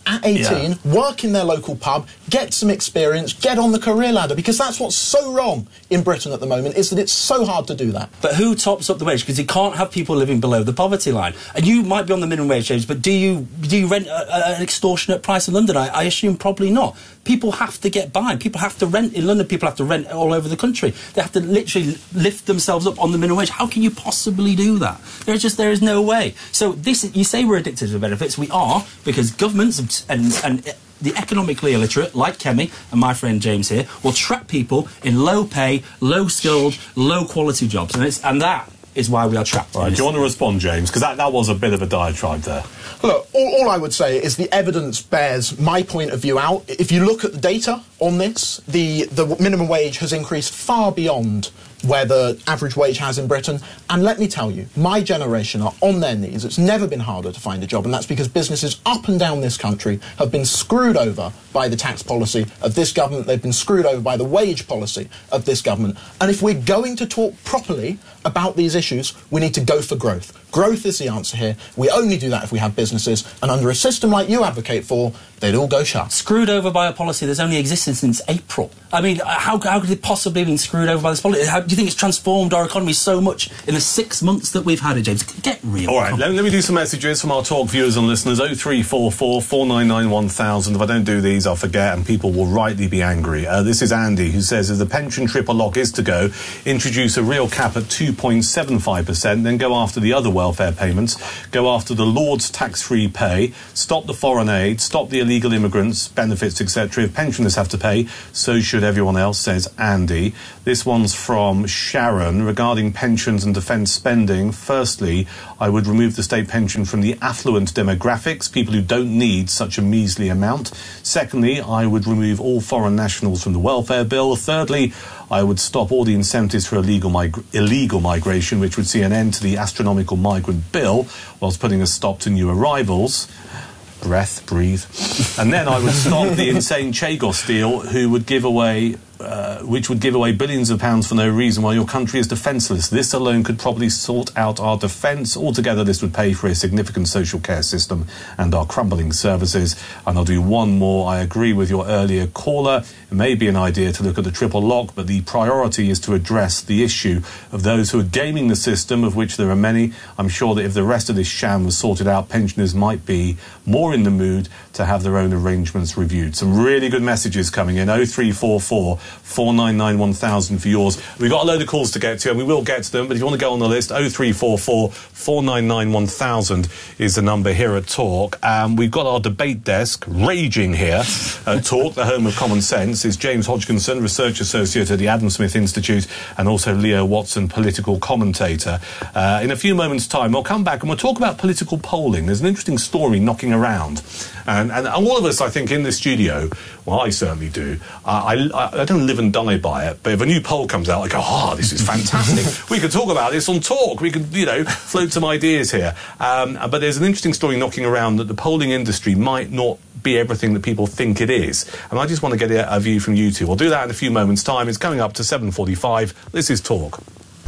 at eighteen, Yeah. work in their local pub, get some experience, get on the career ladder, because that's what's so wrong in Britain at the moment, is that it's so hard to do that. But who tops up the wage? Because you can't have people living below the poverty line. And you might be on the minimum wage, James, but do you do you rent a, a, an extortionate price in London? I, I assume probably not. People have to get by. People have to rent in London. People have to rent all over the country. They have to literally lift themselves up on the minimum wage. How can you possibly do that? There's just there is no way. So this, you say we're addicted to benefits. We are, because governments and and the economically illiterate, like Kemi and my friend James here, will trap people in low pay, low skilled, low quality jobs, and it's and that is why we are trapped. All right, do you want to respond, James? Because that, that was a bit of a diatribe there. Look, all, all I would say is the evidence bears my point of view out. If you look at the data on this, the, the minimum wage has increased far beyond where the average wage has in Britain. And let me tell you, my generation are on their knees. It's never been harder to find a job, and that's because businesses up and down this country have been screwed over by the tax policy of this government. They've been screwed over by the wage policy of this government. And if we're going to talk properly about these issues, we need to go for growth. Growth is the answer here. We only do that if we have businesses, and under a system like you advocate for, they'd all go shut. Screwed over by a policy that's only existed since April. I mean, how, how could it possibly have been screwed over by this policy? How, do you think it's transformed our economy so much in the six months that we've had it, James? Get real. All right, let, let me do some messages from our talk viewers and listeners. oh three four four, four nine nine, one thousand. If I don't do these, I'll forget, and people will rightly be angry. Uh, this is Andy, who says, if the pension triple lock is to go, introduce a real cap at two point seven five percent, then go after the other welfare payments, go after the Lord's tax-free pay, stop the foreign aid, stop the illegal immigrants, benefits, et cetera. If pensioners have to pay, so should everyone else, says Andy. This one's from Sharon. Regarding pensions and defence spending, firstly, I would remove the state pension from the affluent demographics, people who don't need such a measly amount. Secondly, I would remove all foreign nationals from the welfare bill. Thirdly, I would stop all the incentives for illegal, mig- illegal migration, which would see an end to the astronomical migrant bill, whilst putting a stop to new arrivals. Breath, breathe. And then I would stop the insane Chagos deal, who would give away, uh, which would give away billions of pounds for no reason while your country is defenceless. This alone could probably sort out our defence. Altogether, this would pay for a significant social care system and our crumbling services. And I'll do one more. I agree with your earlier caller. It may be an idea to look at the triple lock, but the priority is to address the issue of those who are gaming the system, of which there are many. I'm sure that if the rest of this sham was sorted out, pensioners might be more in the mood to have their own arrangements reviewed. Some really good messages coming in. oh three four four, four nine nine, one thousand for yours. We've got a load of calls to get to, and we will get to them, but if you want to go on the list, oh three four four, four nine nine, one thousand is the number here at Talk. Um, we've got our debate desk raging here at Talk, the home of common sense. Is James Hodgkinson, Research Associate at the Adam Smith Institute, and also Leo Watson, political commentator. Uh, in a few moments' time, we'll come back and we'll talk about political polling. There's an interesting story knocking around. And, and all of us, I think, in the studio, well, I certainly do, uh, I, I don't live and die by it, but if a new poll comes out, I go, oh, this is fantastic. We could talk about this on Talk. We could, you know, float some ideas here. Um, but there's an interesting story knocking around that the polling industry might not be everything that people think it is. And I just want to get a, a view from you two. We'll do that in a few moments' time. It's coming up to seven forty-five. This is Talk.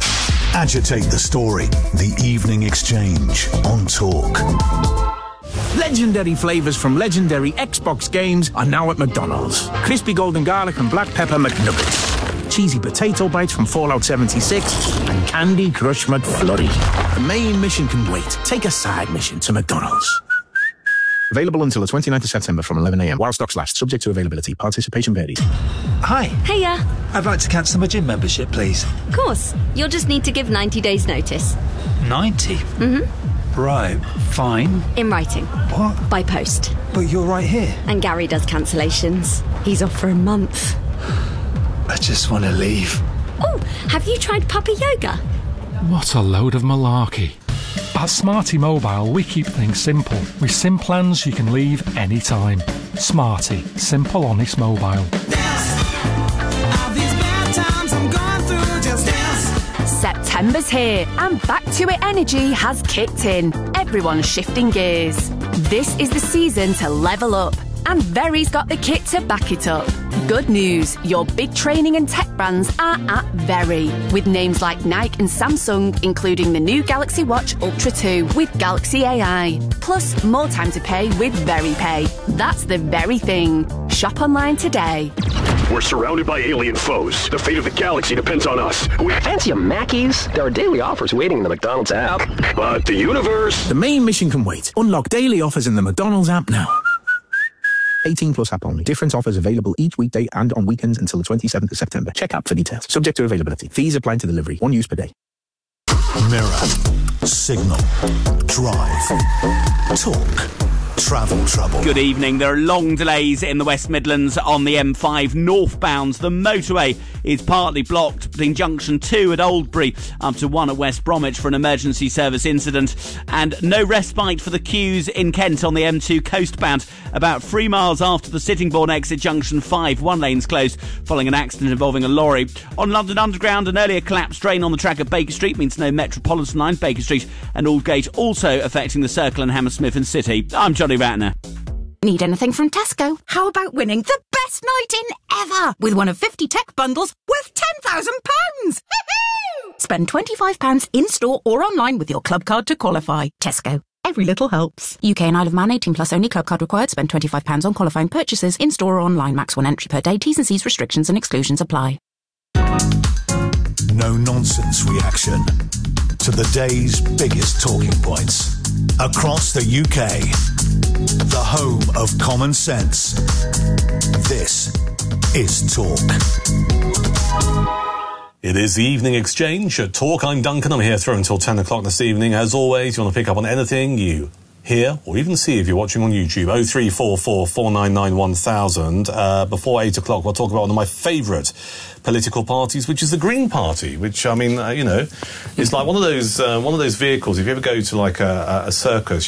Agitate the story. The Evening Exchange on Talk. Legendary flavours from legendary Xbox games are now at McDonald's. Crispy golden garlic and black pepper McNuggets. Cheesy potato bites from Fallout seventy-six. And Candy Crush McFlurry. The main mission can wait. Take a side mission to McDonald's. Available until the twenty-ninth of September from eleven a m while stocks last. Subject to availability. Participation varies. Hi. Hiya. I'd like to cancel my gym membership, please. Of course. You'll just need to give ninety days notice. ninety? Mm-hmm. Right. Fine. In writing. What? By post. But you're right here. And Gary does cancellations. He's off for a month. I just want to leave. Oh, have you tried puppy yoga? What a load of malarkey. At Smarty Mobile, we keep things simple. With SIM plans you can leave anytime. Smarty. Simple, honest mobile. September's here and Back to It energy has kicked in. Everyone's shifting gears. This is the season to level up and Very's got the kit to back it up. Good news, your big training and tech brands are at Very, with names like Nike and Samsung, including the new Galaxy Watch Ultra two with Galaxy A I. Plus, more time to pay with Very Pay. That's the very thing. Shop online today. We're surrounded by alien foes. The fate of the galaxy depends on us. We fancy a Mackey's? There are daily offers waiting in the McDonald's app. But the universe... The main mission can wait. Unlock daily offers in the McDonald's app now. eighteen plus app only. Different offers available each weekday and on weekends until the twenty-seventh of September. Check app for details. Subject to availability. Fees apply to delivery. One use per day. Mirror, Signal, Drive, Talk, Travel Trouble. Good evening. There are long delays in the West Midlands on the M five northbound. The motorway is partly blocked between junction two at Oldbury up to one at West Bromwich for an emergency service incident, and no respite for the queues in Kent on the M two coastbound. About three miles after the Sittingbourne exit junction five, one lane's closed following an accident involving a lorry. On London Underground, an earlier collapsed train on the track at Baker Street means no Metropolitan line, Baker Street and Aldgate, also affecting the Circle and Hammersmith and City. I'm Johnny Ratner. Need anything from Tesco? How about winning the best night in ever with one of fifty tech bundles worth ten thousand pounds? Spend twenty-five pounds in-store or online with your club card to qualify. Tesco. Every little helps. U K and Isle of Man, eighteen plus only, club card required. Spend twenty-five pounds on qualifying purchases in-store or online. Max one entry per day. T's and C's, restrictions and exclusions apply. No nonsense reaction to the day's biggest talking points. Across the U K, the home of common sense. This is Talk. It is the Evening Exchange at Talk. I'm Duncan. I'm here through until ten o'clock this evening. As always, you want to pick up on anything you hear or even see if you're watching on YouTube. oh three four four, four nine nine, one thousand. Uh, before eight o'clock, we'll talk about one of my favourite political parties, which is the Green Party, which, I mean, uh, you know, is like one of those uh, one of those vehicles. If you ever go to like a, a circus,